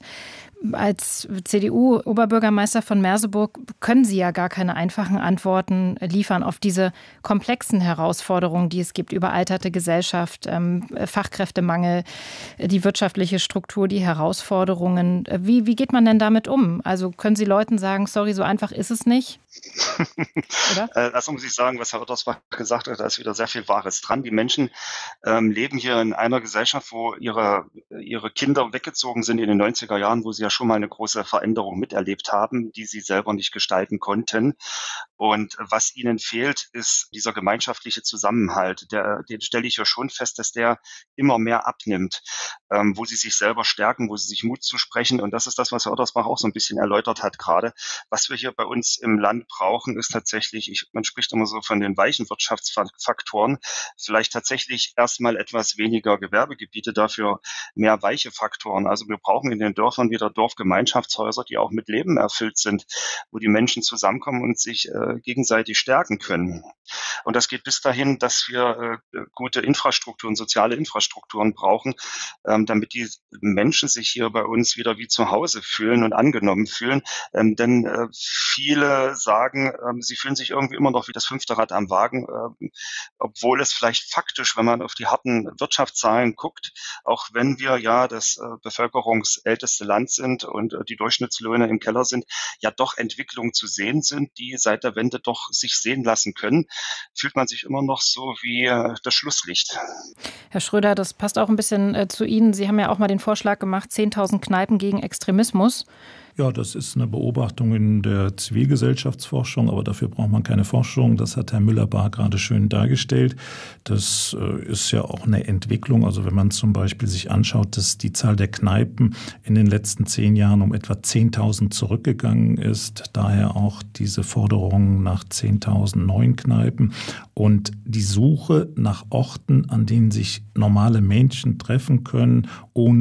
Als C D U-Oberbürgermeister von Merseburg können Sie ja gar keine einfachen Antworten liefern auf diese komplexen Herausforderungen, die es gibt, überalterte Gesellschaft, ähm, Fachkräftemangel, die wirtschaftliche Struktur, die Herausforderungen. Wie, wie geht man denn damit um? Also können Sie Leuten sagen, sorry, so einfach ist es nicht? Oder? äh, das muss ich sagen, was Herr Ottersbach gesagt hat, da ist wieder sehr viel Wahres dran. Die Menschen ähm, leben hier in einer Gesellschaft, wo ihre, ihre Kinder weggezogen sind in den neunziger Jahren, wo sie ja schon mal eine große Veränderung miterlebt haben, die sie selber nicht gestalten konnten. Und was ihnen fehlt, ist dieser gemeinschaftliche Zusammenhalt. Der, den stelle ich ja schon fest, dass der immer mehr abnimmt, ähm, wo sie sich selber stärken, wo sie sich Mut zusprechen. Und das ist das, was Herr Ottersbach auch so ein bisschen erläutert hat gerade. Was wir hier bei uns im Land brauchen, ist tatsächlich, ich, man spricht immer so von den weichen Wirtschaftsfaktoren, vielleicht tatsächlich erstmal etwas weniger Gewerbegebiete, dafür mehr weiche Faktoren. Also wir brauchen in den Dörfern wieder Dorfgemeinschaftshäuser, die auch mit Leben erfüllt sind, wo die Menschen zusammenkommen und sich äh, gegenseitig stärken können. Und das geht bis dahin, dass wir äh, gute Infrastrukturen, soziale Infrastrukturen brauchen, ähm, damit die Menschen sich hier bei uns wieder wie zu Hause fühlen und angenommen fühlen. Ähm, denn äh, viele sagen, ähm, sie fühlen sich irgendwie immer noch wie das fünfte Rad am Wagen, äh, obwohl es vielleicht faktisch, wenn man auf die harten Wirtschaftszahlen guckt, auch wenn wir ja das äh, bevölkerungsälteste Land sind und äh, die Durchschnittslöhne im Keller sind, ja doch Entwicklungen zu sehen sind, die seit der Wende doch sich sehen lassen können, fühlt man sich immer noch so wie äh, das Schlusslicht. Herr Schröder, das passt auch ein bisschen äh, zu Ihnen. Sie haben ja auch mal den Vorschlag gemacht, zehntausend Kneipen gegen Extremismus. Ja, das ist eine Beobachtung in der Zivilgesellschaftsforschung, aber dafür braucht man keine Forschung. Das hat Herr Müller-Bahr gerade schön dargestellt. Das ist ja auch eine Entwicklung. Also wenn man zum Beispiel sich anschaut, dass die Zahl der Kneipen in den letzten zehn Jahren um etwa zehntausend zurückgegangen ist, daher auch diese Forderung nach zehntausend neuen Kneipen und die Suche nach Orten, an denen sich normale Menschen treffen können, ohne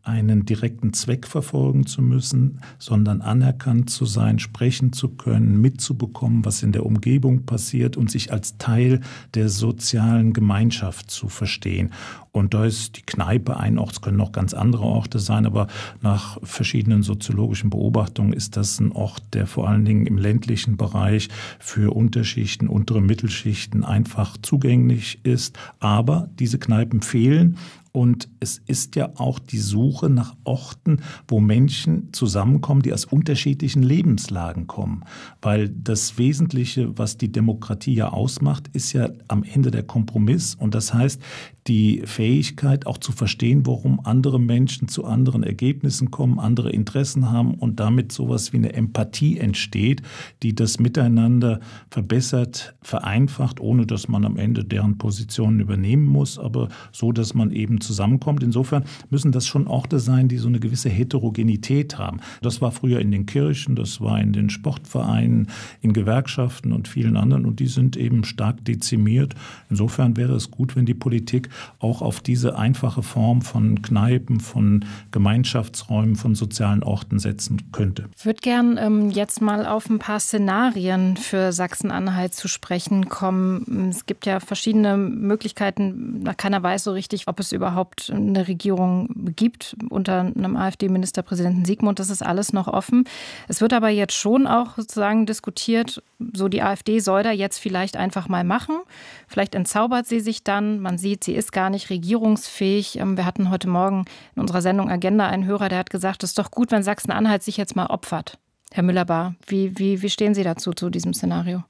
einen direkten Zweck verfolgen zu müssen, sondern anerkannt zu sein, sprechen zu können, mitzubekommen, was in der Umgebung passiert und sich als Teil der sozialen Gemeinschaft zu verstehen. Und da ist die Kneipe ein Ort, es können auch ganz andere Orte sein, aber nach verschiedenen soziologischen Beobachtungen ist das ein Ort, der vor allen Dingen im ländlichen Bereich für Unterschichten, untere Mittelschichten einfach zugänglich ist. Aber diese Kneipen fehlen. Und es ist ja auch die Suche nach Orten, wo Menschen zusammenkommen, die aus unterschiedlichen Lebenslagen kommen. Weil das Wesentliche, was die Demokratie ja ausmacht, ist ja am Ende der Kompromiss. Und das heißt, die Fähigkeit auch zu verstehen, warum andere Menschen zu anderen Ergebnissen kommen, andere Interessen haben und damit sowas wie eine Empathie entsteht, die das Miteinander verbessert, vereinfacht, ohne dass man am Ende deren Positionen übernehmen muss, aber so, dass man eben zusammenkommt. Insofern müssen das schon Orte sein, die so eine gewisse Heterogenität haben. Das war früher in den Kirchen, das war in den Sportvereinen, in Gewerkschaften und vielen anderen und die sind eben stark dezimiert. Insofern wäre es gut, wenn die Politik auch auf diese einfache Form von Kneipen, von Gemeinschaftsräumen, von sozialen Orten setzen könnte. Ich würde gern ähm, jetzt mal auf ein paar Szenarien für Sachsen-Anhalt zu sprechen kommen. Es gibt ja verschiedene Möglichkeiten. Keiner weiß so richtig, ob es überhaupt eine Regierung gibt unter einem AfD-Ministerpräsidenten Sigmund. Das ist alles noch offen. Es wird aber jetzt schon auch sozusagen diskutiert, so die AfD soll da jetzt vielleicht einfach mal machen. Vielleicht entzaubert sie sich dann. Man sieht, sie ist gar nicht regierungsfähig. Wir hatten heute Morgen in unserer Sendung Agenda einen Hörer, der hat gesagt, es ist doch gut, wenn Sachsen-Anhalt sich jetzt mal opfert. Herr Müller-Bahr, wie, wie, wie stehen Sie dazu, zu diesem Szenario?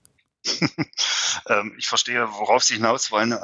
Ich verstehe, worauf Sie hinaus wollen.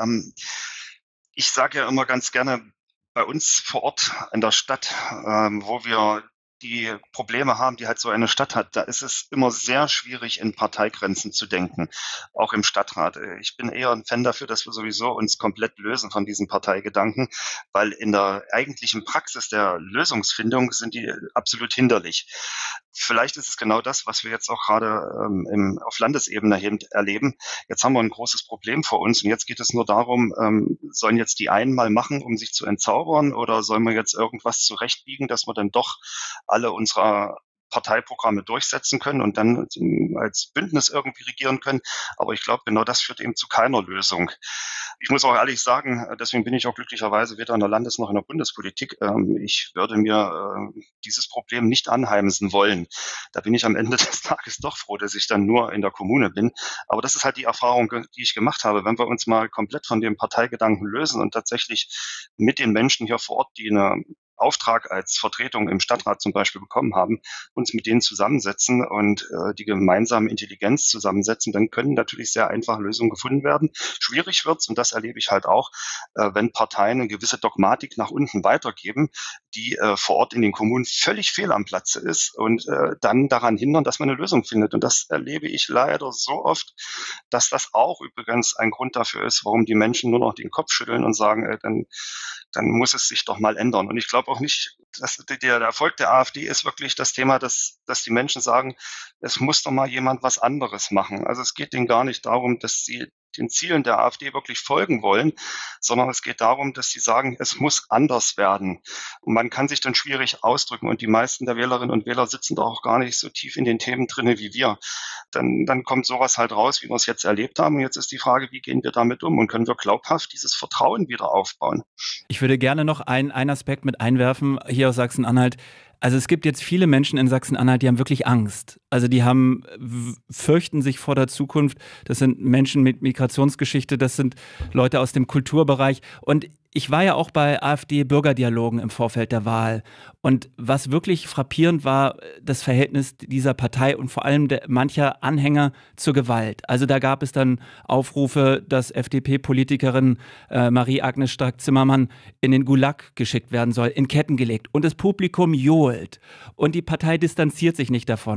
Ich sage ja immer ganz gerne, bei uns vor Ort in der Stadt, wo wir die Probleme haben, die halt so eine Stadt hat, da ist es immer sehr schwierig, in Parteigrenzen zu denken, auch im Stadtrat. Ich bin eher ein Fan dafür, dass wir sowieso uns komplett lösen von diesen Parteigedanken, weil in der eigentlichen Praxis der Lösungsfindung sind die absolut hinderlich. Vielleicht ist es genau das, was wir jetzt auch gerade ähm, im, auf Landesebene erleben. Jetzt haben wir ein großes Problem vor uns und jetzt geht es nur darum, ähm, sollen jetzt die einen mal machen, um sich zu entzaubern oder sollen wir jetzt irgendwas zurechtbiegen, dass wir dann doch alle unserer Parteiprogramme durchsetzen können und dann als Bündnis irgendwie regieren können. Aber ich glaube, genau das führt eben zu keiner Lösung. Ich muss auch ehrlich sagen, deswegen bin ich auch glücklicherweise weder in der Landes- noch in der Bundespolitik. Ich würde mir dieses Problem nicht anheimsen wollen. Da bin ich am Ende des Tages doch froh, dass ich dann nur in der Kommune bin. Aber das ist halt die Erfahrung, die ich gemacht habe. Wenn wir uns mal komplett von dem Parteigedanken lösen und tatsächlich mit den Menschen hier vor Ort, die eine Auftrag als Vertretung im Stadtrat zum Beispiel bekommen haben, uns mit denen zusammensetzen und äh, die gemeinsame Intelligenz zusammensetzen, dann können natürlich sehr einfache Lösungen gefunden werden. Schwierig wird's, und das erlebe ich halt auch, äh, wenn Parteien eine gewisse Dogmatik nach unten weitergeben, die äh, vor Ort in den Kommunen völlig fehl am Platze ist und äh, dann daran hindern, dass man eine Lösung findet. Und das erlebe ich leider so oft, dass das auch übrigens ein Grund dafür ist, warum die Menschen nur noch den Kopf schütteln und sagen, äh, dann dann muss es sich doch mal ändern. Und ich glaube auch nicht, dass der Erfolg der AfD ist wirklich das Thema, dass, dass die Menschen sagen, es muss doch mal jemand was anderes machen. Also es geht denen gar nicht darum, dass sie den Zielen der AfD wirklich folgen wollen, sondern es geht darum, dass sie sagen, es muss anders werden. Und man kann sich dann schwierig ausdrücken und die meisten der Wählerinnen und Wähler sitzen doch auch gar nicht so tief in den Themen drinne wie wir. Dann, dann kommt sowas halt raus, wie wir es jetzt erlebt haben. Und jetzt ist die Frage, wie gehen wir damit um und können wir glaubhaft dieses Vertrauen wieder aufbauen? Ich würde gerne noch einen, einen Aspekt mit einwerfen, hier aus Sachsen-Anhalt. Also es gibt jetzt viele Menschen in Sachsen-Anhalt, die haben wirklich Angst. Also die haben, fürchten sich vor der Zukunft. Das sind Menschen mit Migrationsgeschichte, das sind Leute aus dem Kulturbereich. Und ich war ja auch bei AfD-Bürgerdialogen im Vorfeld der Wahl. Und was wirklich frappierend war, das Verhältnis dieser Partei und vor allem der, mancher Anhänger zur Gewalt. Also da gab es dann Aufrufe, dass F D P-Politikerin äh, Marie-Agnes Strack-Zimmermann in den Gulag geschickt werden soll, in Ketten gelegt. Und das Publikum johlt. Und die Partei distanziert sich nicht davon. Anderes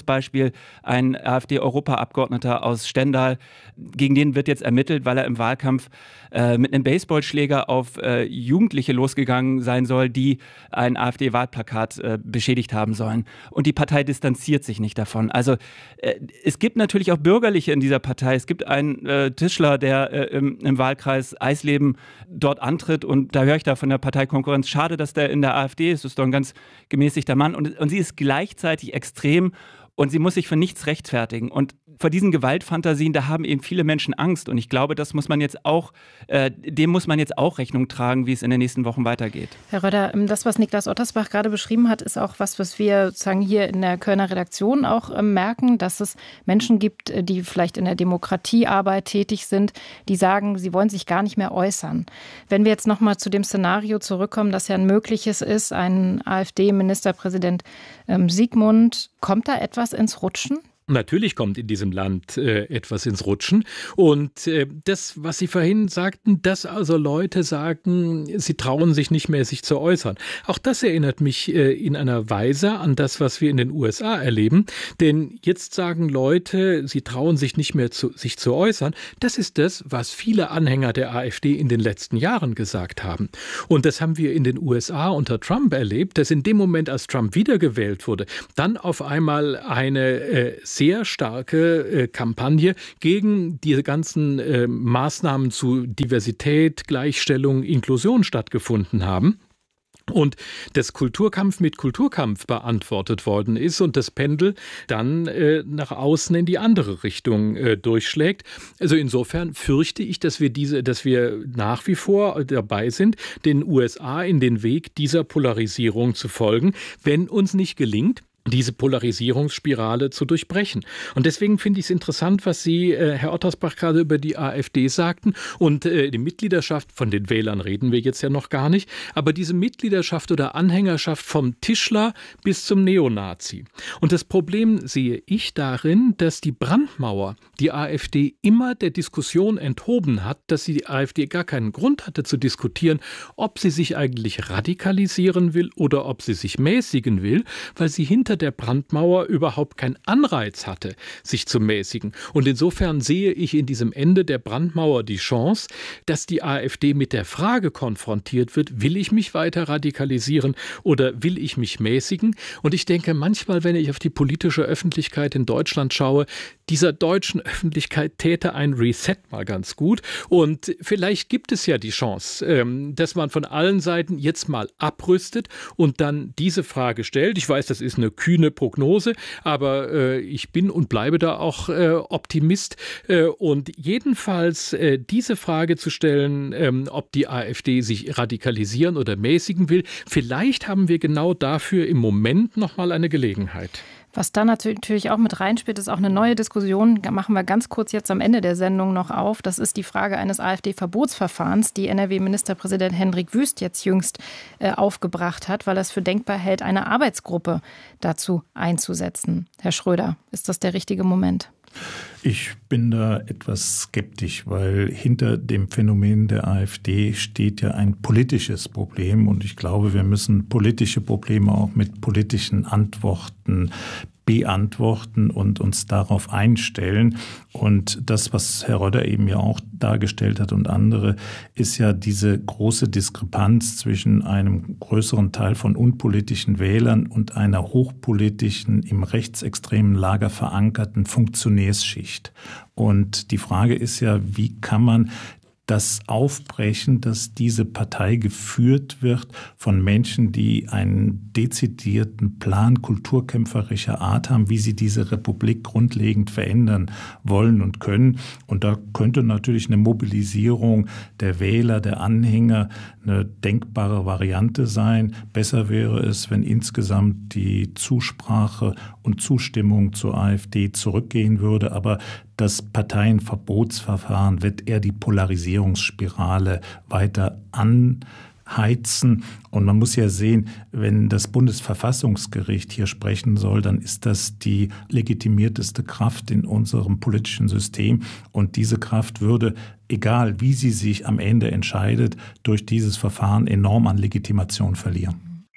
Beispiel ein AfD-Europaabgeordneter aus Stendal, gegen den wird jetzt ermittelt, weil er im Wahlkampf äh, mit einem Baseballschläger auf äh, Jugendliche losgegangen sein soll, die ein AfD-Wahlplakat äh, beschädigt haben sollen. Und die Partei distanziert sich nicht davon. Also äh, es gibt natürlich auch Bürgerliche in dieser Partei. Es gibt einen äh, Tischler, der äh, im, im Wahlkreis Eisleben dort antritt, und da höre ich da von der Parteikonkurrenz, schade, dass der in der AfD ist, das ist doch ein ganz gemäßigter Mann, und, und sie ist gleichzeitig extrem und sie muss sich für nichts rechtfertigen. Und vor diesen Gewaltfantasien, da haben eben viele Menschen Angst, und ich glaube, das muss man jetzt auch, äh, dem muss man jetzt auch Rechnung tragen, wie es in den nächsten Wochen weitergeht. Herr Röder, das, was Niklas Ottersbach gerade beschrieben hat, ist auch was, was wir sozusagen hier in der Kölner Redaktion auch äh, merken, dass es Menschen gibt, die vielleicht in der Demokratiearbeit tätig sind, die sagen, sie wollen sich gar nicht mehr äußern. Wenn wir jetzt nochmal zu dem Szenario zurückkommen, dass ja ein mögliches ist, ein AfD-Ministerpräsident ähm, Sigmund, kommt da etwas ins Rutschen? Natürlich kommt in diesem Land äh, etwas ins Rutschen. Und äh, das, was Sie vorhin sagten, dass also Leute sagen, sie trauen sich nicht mehr, sich zu äußern. Auch das erinnert mich äh, in einer Weise an das, was wir in den U S A erleben. Denn jetzt sagen Leute, sie trauen sich nicht mehr, zu, sich zu äußern. Das ist das, was viele Anhänger der AfD in den letzten Jahren gesagt haben. Und das haben wir in den U S A unter Trump erlebt, dass in dem Moment, als Trump wiedergewählt wurde, dann auf einmal eine äh, sehr starke äh, Kampagne gegen diese ganzen äh, Maßnahmen zu Diversität, Gleichstellung, Inklusion stattgefunden haben. Und das Kulturkampf mit Kulturkampf beantwortet worden ist und das Pendel dann äh, nach außen in die andere Richtung äh, durchschlägt. Also insofern fürchte ich, dass wir diese, dass wir nach wie vor dabei sind, den U S A in den Weg dieser Polarisierung zu folgen, wenn uns nicht gelingt, diese Polarisierungsspirale zu durchbrechen. Und deswegen finde ich es interessant, was Sie, äh, Herr Ottersbach, gerade über die AfD sagten. Und äh, die Mitgliedschaft, von den Wählern reden wir jetzt ja noch gar nicht, aber diese Mitgliedschaft oder Anhängerschaft vom Tischler bis zum Neonazi. Und das Problem sehe ich darin, dass die Brandmauer die AfD immer der Diskussion enthoben hat, dass sie die AfD gar keinen Grund hatte zu diskutieren, ob sie sich eigentlich radikalisieren will oder ob sie sich mäßigen will, weil sie hinter der Brandmauer überhaupt keinen Anreiz hatte, sich zu mäßigen. Und insofern sehe ich in diesem Ende der Brandmauer die Chance, dass die AfD mit der Frage konfrontiert wird, will ich mich weiter radikalisieren oder will ich mich mäßigen? Und ich denke manchmal, wenn ich auf die politische Öffentlichkeit in Deutschland schaue, dieser deutschen Öffentlichkeit täte ein Reset mal ganz gut. Und vielleicht gibt es ja die Chance, dass man von allen Seiten jetzt mal abrüstet und dann diese Frage stellt. Ich weiß, das ist eine kühne Prognose, aber äh, ich bin und bleibe da auch äh, Optimist. Äh, und jedenfalls äh, diese Frage zu stellen, ähm, ob die AfD sich radikalisieren oder mäßigen will, vielleicht haben wir genau dafür im Moment noch mal eine Gelegenheit. Was da natürlich auch mit reinspielt, ist auch eine neue Diskussion, da machen wir ganz kurz jetzt am Ende der Sendung noch auf. Das ist die Frage eines AfD-Verbotsverfahrens, die N R W-Ministerpräsident Hendrik Wüst jetzt jüngst äh, aufgebracht hat, weil er es für denkbar hält, eine Arbeitsgruppe dazu einzusetzen. Herr Schröder, ist das der richtige Moment? Ich bin da etwas skeptisch, weil hinter dem Phänomen der AfD steht ja ein politisches Problem. Und ich glaube, wir müssen politische Probleme auch mit politischen Antworten beantworten und uns darauf einstellen. Und das, was Herr Röder eben ja auch dargestellt hat und andere, ist ja diese große Diskrepanz zwischen einem größeren Teil von unpolitischen Wählern und einer hochpolitischen, im rechtsextremen Lager verankerten Funktionärsschicht. Und die Frage ist ja, wie kann man das aufbrechen, dass diese Partei geführt wird von Menschen, die einen dezidierten Plan kulturkämpferischer Art haben, wie sie diese Republik grundlegend verändern wollen und können. Und da könnte natürlich eine Mobilisierung der Wähler, der Anhänger eine denkbare Variante sein. Besser wäre es, wenn insgesamt die Zusprache und Zustimmung zur AfD zurückgehen würde. Aber das Parteienverbotsverfahren wird eher die Polarisierungsspirale weiter anheizen. Und man muss ja sehen, wenn das Bundesverfassungsgericht hier sprechen soll, dann ist das die legitimierteste Kraft in unserem politischen System. Und diese Kraft würde, egal wie sie sich am Ende entscheidet, durch dieses Verfahren enorm an Legitimation verlieren.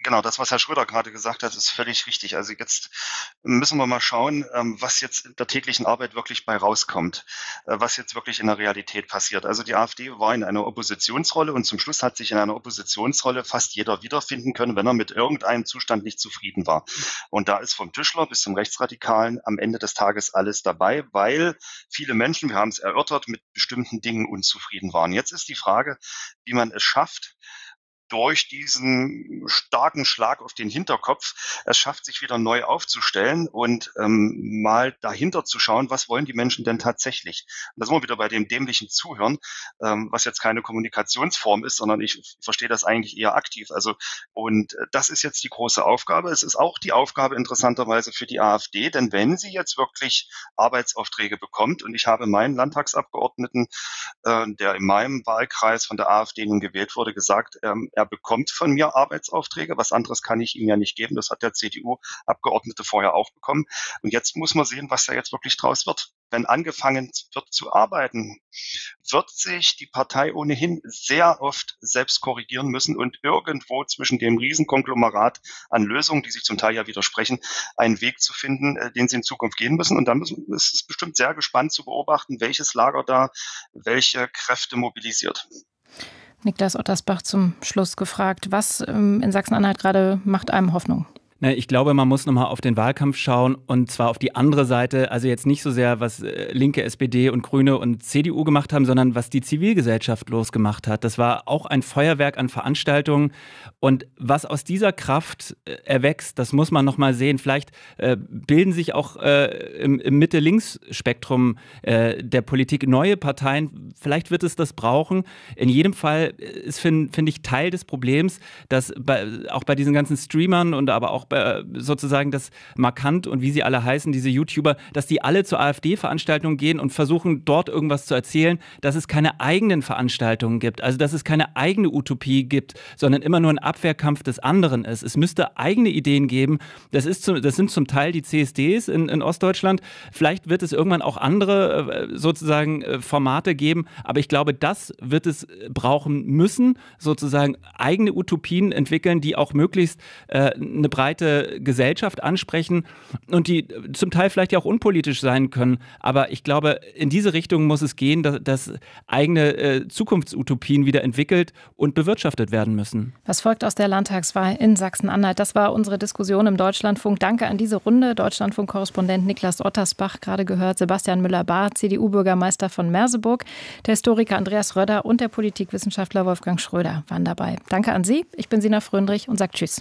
Genau, das, was Herr Schröder gerade gesagt hat, ist völlig richtig. Also jetzt müssen wir mal schauen, was jetzt in der täglichen Arbeit wirklich bei rauskommt, was jetzt wirklich in der Realität passiert. Also die AfD war in einer Oppositionsrolle und zum Schluss hat sich in einer Oppositionsrolle fast jeder wiederfinden können, wenn er mit irgendeinem Zustand nicht zufrieden war. Und da ist vom Tischler bis zum Rechtsradikalen am Ende des Tages alles dabei, weil viele Menschen, wir haben es erörtert, mit bestimmten Dingen unzufrieden waren. Jetzt ist die Frage, wie man es schafft, durch diesen starken Schlag auf den Hinterkopf es schafft, sich wieder neu aufzustellen und ähm, mal dahinter zu schauen, was wollen die Menschen denn tatsächlich. Und da sind wir wieder bei dem dämlichen Zuhören, ähm, was jetzt keine Kommunikationsform ist, sondern ich verstehe das eigentlich eher aktiv. Also und äh, das ist jetzt die große Aufgabe. Es ist auch die Aufgabe interessanterweise für die AfD, denn wenn sie jetzt wirklich Arbeitsaufträge bekommt, und ich habe meinen Landtagsabgeordneten, äh, der in meinem Wahlkreis von der AfD nun gewählt wurde, gesagt, ähm, er bekommt von mir Arbeitsaufträge. Was anderes kann ich ihm ja nicht geben. Das hat der C D U-Abgeordnete vorher auch bekommen. Und jetzt muss man sehen, was da jetzt wirklich draus wird. Wenn angefangen wird zu arbeiten, wird sich die Partei ohnehin sehr oft selbst korrigieren müssen und irgendwo zwischen dem Riesenkonglomerat an Lösungen, die sich zum Teil ja widersprechen, einen Weg zu finden, den sie in Zukunft gehen müssen. Und dann müssen, ist es bestimmt sehr gespannt zu beobachten, welches Lager da welche Kräfte mobilisiert. Niklas Ottersbach zum Schluss gefragt, was ähm, in Sachsen-Anhalt gerade macht einem Hoffnung? Ich glaube, man muss nochmal auf den Wahlkampf schauen und zwar auf die andere Seite, also jetzt nicht so sehr, was Linke, S P D und Grüne und C D U gemacht haben, sondern was die Zivilgesellschaft losgemacht hat. Das war auch ein Feuerwerk an Veranstaltungen und was aus dieser Kraft erwächst, das muss man nochmal sehen. Vielleicht äh, bilden sich auch äh, im, im Mitte-Links-Spektrum äh, der Politik neue Parteien. Vielleicht wird es das brauchen. In jedem Fall ist, finde find ich, Teil des Problems, dass bei, auch bei diesen ganzen Streamern und aber auch sozusagen das markant und wie sie alle heißen, diese YouTuber, dass die alle zur AfD-Veranstaltung gehen und versuchen, dort irgendwas zu erzählen, dass es keine eigenen Veranstaltungen gibt, also dass es keine eigene Utopie gibt, sondern immer nur ein Abwehrkampf des anderen ist. Es müsste eigene Ideen geben. Das, ist zu, das sind zum Teil die C S Ds in, in Ostdeutschland. Vielleicht wird es irgendwann auch andere sozusagen Formate geben, aber ich glaube, das wird es brauchen müssen, sozusagen eigene Utopien entwickeln, die auch möglichst äh, eine breite Gesellschaft ansprechen und die zum Teil vielleicht ja auch unpolitisch sein können. Aber ich glaube, in diese Richtung muss es gehen, dass, dass eigene äh, Zukunftsutopien wieder entwickelt und bewirtschaftet werden müssen. Was folgt aus der Landtagswahl in Sachsen-Anhalt? Das war unsere Diskussion im Deutschlandfunk. Danke an diese Runde. Deutschlandfunk-Korrespondent Niklas Ottersbach, gerade gehört, Sebastian Müller-Bahr, C D U-Bürgermeister von Merseburg, der Historiker Andreas Röder und der Politikwissenschaftler Wolfgang Schröder waren dabei. Danke an Sie. Ich bin Sina Fröndrich und sage Tschüss.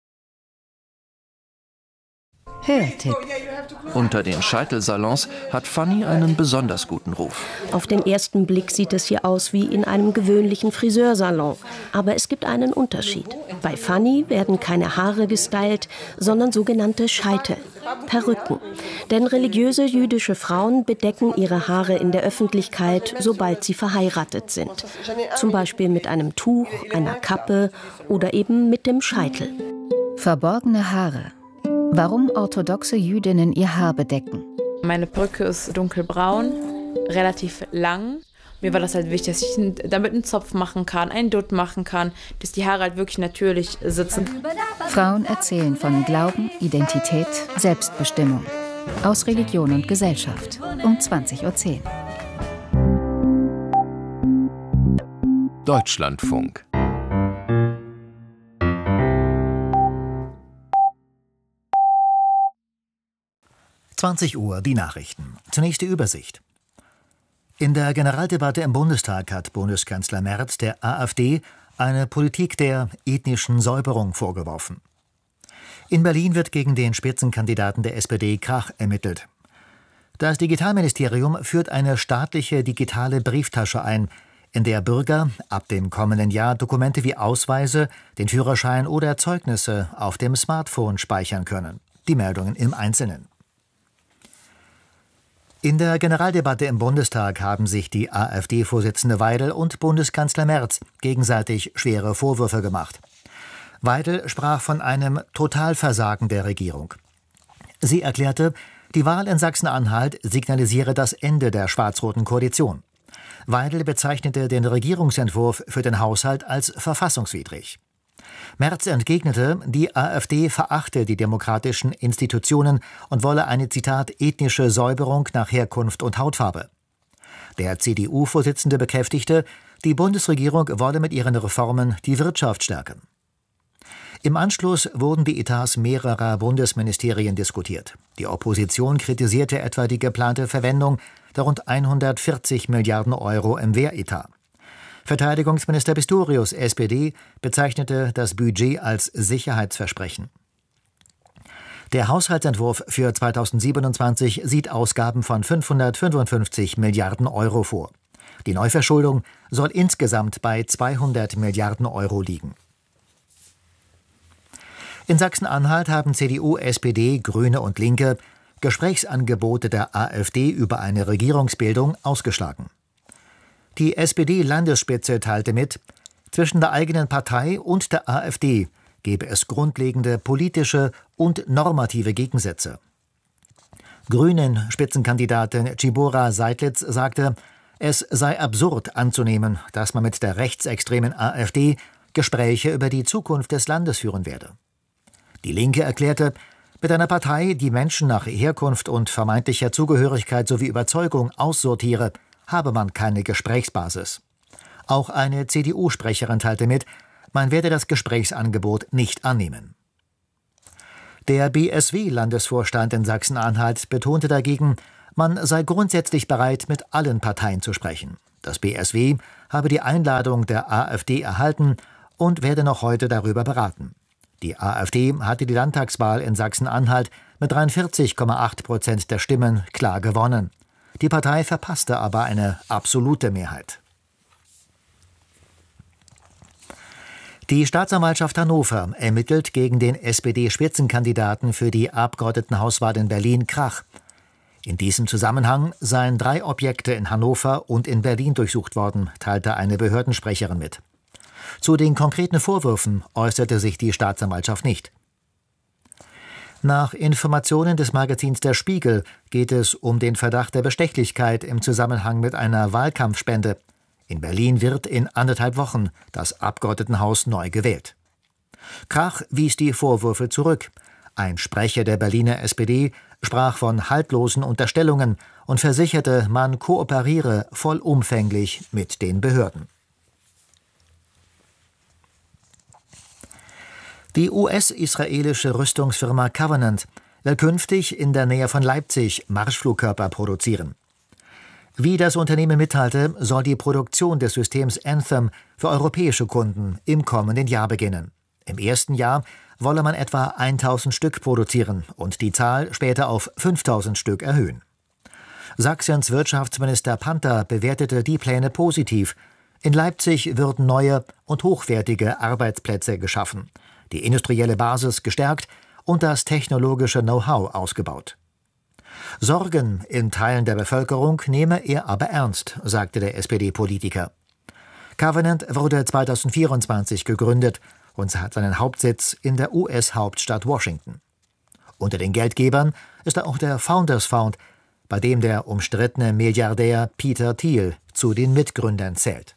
Hörtipp. Unter den Scheitelsalons hat Fanny einen besonders guten Ruf. Auf den ersten Blick sieht es hier aus wie in einem gewöhnlichen Friseursalon. Aber es gibt einen Unterschied. Bei Fanny werden keine Haare gestylt, sondern sogenannte Scheitel, Perücken. Denn religiöse jüdische Frauen bedecken ihre Haare in der Öffentlichkeit, sobald sie verheiratet sind. Zum Beispiel mit einem Tuch, einer Kappe oder eben mit dem Scheitel. Verborgene Haare. Warum orthodoxe Jüdinnen ihr Haar bedecken. Meine Perücke ist dunkelbraun, relativ lang. Mir war das halt wichtig, dass ich damit einen Zopf machen kann, einen Dutt machen kann, dass die Haare halt wirklich natürlich sitzen. Frauen erzählen von Glauben, Identität, Selbstbestimmung. Aus Religion und Gesellschaft. Um zwanzig Uhr zehn. Deutschlandfunk. zwanzig Uhr, die Nachrichten. Zunächst die Übersicht. In der Generaldebatte im Bundestag hat Bundeskanzler Merz der AfD eine Politik der ethnischen Säuberung vorgeworfen. In Berlin wird gegen den Spitzenkandidaten der S P D Krach ermittelt. Das Digitalministerium führt eine staatliche digitale Brieftasche ein, in der Bürger ab dem kommenden Jahr Dokumente wie Ausweise, den Führerschein oder Zeugnisse auf dem Smartphone speichern können. Die Meldungen im Einzelnen. In der Generaldebatte im Bundestag haben sich die AfD-Vorsitzende Weidel und Bundeskanzler Merz gegenseitig schwere Vorwürfe gemacht. Weidel sprach von einem Totalversagen der Regierung. Sie erklärte, die Wahl in Sachsen-Anhalt signalisiere das Ende der schwarz-roten Koalition. Weidel bezeichnete den Regierungsentwurf für den Haushalt als verfassungswidrig. Merz entgegnete, die AfD verachte die demokratischen Institutionen und wolle eine, Zitat, ethnische Säuberung nach Herkunft und Hautfarbe. Der C D U-Vorsitzende bekräftigte, die Bundesregierung wolle mit ihren Reformen die Wirtschaft stärken. Im Anschluss wurden die Etats mehrerer Bundesministerien diskutiert. Die Opposition kritisierte etwa die geplante Verwendung der rund hundertvierzig Milliarden Euro im Wehretat. Verteidigungsminister Pistorius, S P D, bezeichnete das Budget als Sicherheitsversprechen. Der Haushaltsentwurf für zweitausendsiebenundzwanzig sieht Ausgaben von fünfhundertfünfundfünfzig Milliarden Euro vor. Die Neuverschuldung soll insgesamt bei zweihundert Milliarden Euro liegen. In Sachsen-Anhalt haben C D U, S P D, Grüne und Linke Gesprächsangebote der AfD über eine Regierungsbildung ausgeschlagen. Die S P D-Landesspitze teilte mit, zwischen der eigenen Partei und der AfD gebe es grundlegende politische und normative Gegensätze. Grünen-Spitzenkandidatin Tschibora Seidlitz sagte, es sei absurd anzunehmen, dass man mit der rechtsextremen AfD Gespräche über die Zukunft des Landes führen werde. Die Linke erklärte, mit einer Partei, die Menschen nach Herkunft und vermeintlicher Zugehörigkeit sowie Überzeugung aussortiere, habe man keine Gesprächsbasis. Auch eine C D U-Sprecherin teilte mit, man werde das Gesprächsangebot nicht annehmen. Der B S W-Landesvorstand in Sachsen-Anhalt betonte dagegen, man sei grundsätzlich bereit, mit allen Parteien zu sprechen. Das B S W habe die Einladung der AfD erhalten und werde noch heute darüber beraten. Die AfD hatte die Landtagswahl in Sachsen-Anhalt mit dreiundvierzig Komma acht Prozent der Stimmen klar gewonnen. Die Partei verpasste aber eine absolute Mehrheit. Die Staatsanwaltschaft Hannover ermittelt gegen den S P D-Spitzenkandidaten für die Abgeordnetenhauswahl in Berlin Krach. In diesem Zusammenhang seien drei Objekte in Hannover und in Berlin durchsucht worden, teilte eine Behördensprecherin mit. Zu den konkreten Vorwürfen äußerte sich die Staatsanwaltschaft nicht. Nach Informationen des Magazins Der Spiegel geht es um den Verdacht der Bestechlichkeit im Zusammenhang mit einer Wahlkampfspende. In Berlin wird in anderthalb Wochen das Abgeordnetenhaus neu gewählt. Krach wies die Vorwürfe zurück. Ein Sprecher der Berliner S P D sprach von haltlosen Unterstellungen und versicherte, man kooperiere vollumfänglich mit den Behörden. Die U S-israelische Rüstungsfirma Covenant will künftig in der Nähe von Leipzig Marschflugkörper produzieren. Wie das Unternehmen mitteilte, soll die Produktion des Systems Anthem für europäische Kunden im kommenden Jahr beginnen. Im ersten Jahr wolle man etwa tausend Stück produzieren und die Zahl später auf fünftausend Stück erhöhen. Sachsens Wirtschaftsminister Panther bewertete die Pläne positiv. In Leipzig würden neue und hochwertige Arbeitsplätze geschaffen, die industrielle Basis gestärkt und das technologische Know-how ausgebaut. Sorgen in Teilen der Bevölkerung nehme er aber ernst, sagte der S P D-Politiker. Covenant wurde zweitausendvierundzwanzig gegründet und hat seinen Hauptsitz in der U S-Hauptstadt Washington. Unter den Geldgebern ist auch der Founders Fund, bei dem der umstrittene Milliardär Peter Thiel zu den Mitgründern zählt.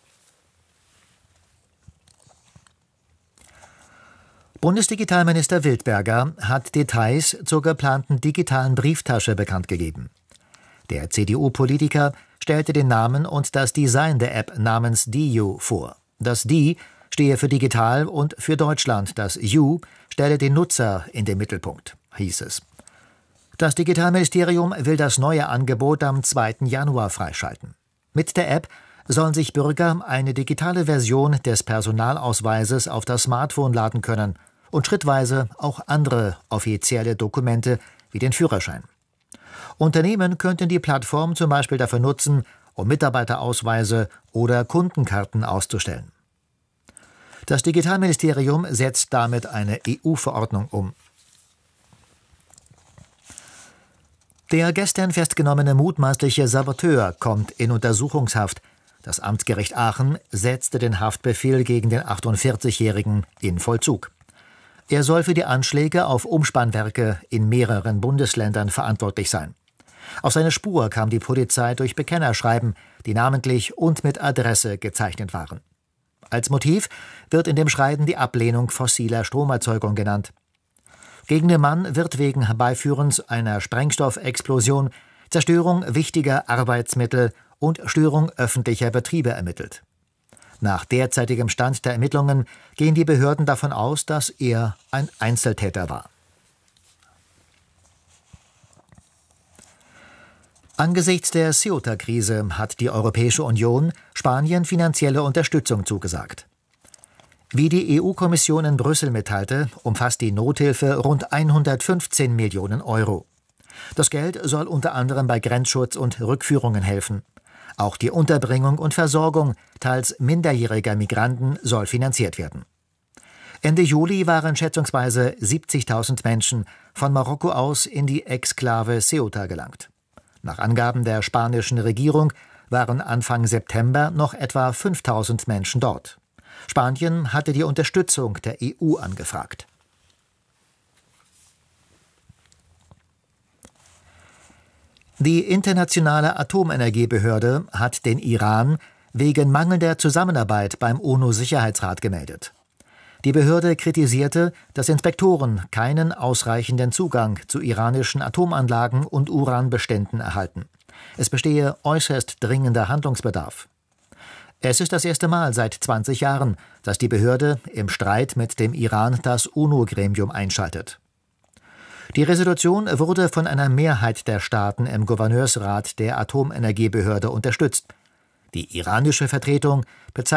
Bundesdigitalminister Wildberger hat Details zur geplanten digitalen Brieftasche bekannt gegeben. Der C D U-Politiker stellte den Namen und das Design der App namens D U vor. Das D stehe für digital und für Deutschland. Das U stelle den Nutzer in den Mittelpunkt, hieß es. Das Digitalministerium will das neue Angebot am zweiten Januar freischalten. Mit der App sollen sich Bürger eine digitale Version des Personalausweises auf das Smartphone laden können und schrittweise auch andere offizielle Dokumente wie den Führerschein. Unternehmen könnten die Plattform zum Beispiel dafür nutzen, um Mitarbeiterausweise oder Kundenkarten auszustellen. Das Digitalministerium setzt damit eine E U-Verordnung um. Der gestern festgenommene mutmaßliche Saboteur kommt in Untersuchungshaft. Das Amtsgericht Aachen setzte den Haftbefehl gegen den achtundvierzigjährigen in Vollzug. Er soll für die Anschläge auf Umspannwerke in mehreren Bundesländern verantwortlich sein. Auf seine Spur kam die Polizei durch Bekennerschreiben, die namentlich und mit Adresse gezeichnet waren. Als Motiv wird in dem Schreiben die Ablehnung fossiler Stromerzeugung genannt. Gegen den Mann wird wegen Herbeiführens einer Sprengstoffexplosion, Zerstörung wichtiger Arbeitsmittel und Störung öffentlicher Betriebe ermittelt. Nach derzeitigem Stand der Ermittlungen gehen die Behörden davon aus, dass er ein Einzeltäter war. Angesichts der Ceuta-Krise hat die Europäische Union Spanien finanzielle Unterstützung zugesagt. Wie die E U-Kommission in Brüssel mitteilte, umfasst die Nothilfe rund hundertfünfzehn Millionen Euro. Das Geld soll unter anderem bei Grenzschutz und Rückführungen helfen. Auch die Unterbringung und Versorgung teils minderjähriger Migranten soll finanziert werden. Ende Juli waren schätzungsweise siebzigtausend Menschen von Marokko aus in die Exklave Ceuta gelangt. Nach Angaben der spanischen Regierung waren Anfang September noch etwa fünftausend Menschen dort. Spanien hatte die Unterstützung der E U angefragt. Die Internationale Atomenergiebehörde hat den Iran wegen mangelnder Zusammenarbeit beim UNO-Sicherheitsrat gemeldet. Die Behörde kritisierte, dass Inspektoren keinen ausreichenden Zugang zu iranischen Atomanlagen und Uranbeständen erhalten. Es bestehe äußerst dringender Handlungsbedarf. Es ist das erste Mal seit zwanzig Jahren, dass die Behörde im Streit mit dem Iran das UNO-Gremium einschaltet. Die Resolution wurde von einer Mehrheit der Staaten im Gouverneursrat der Atomenergiebehörde unterstützt. Die iranische Vertretung bezeichnet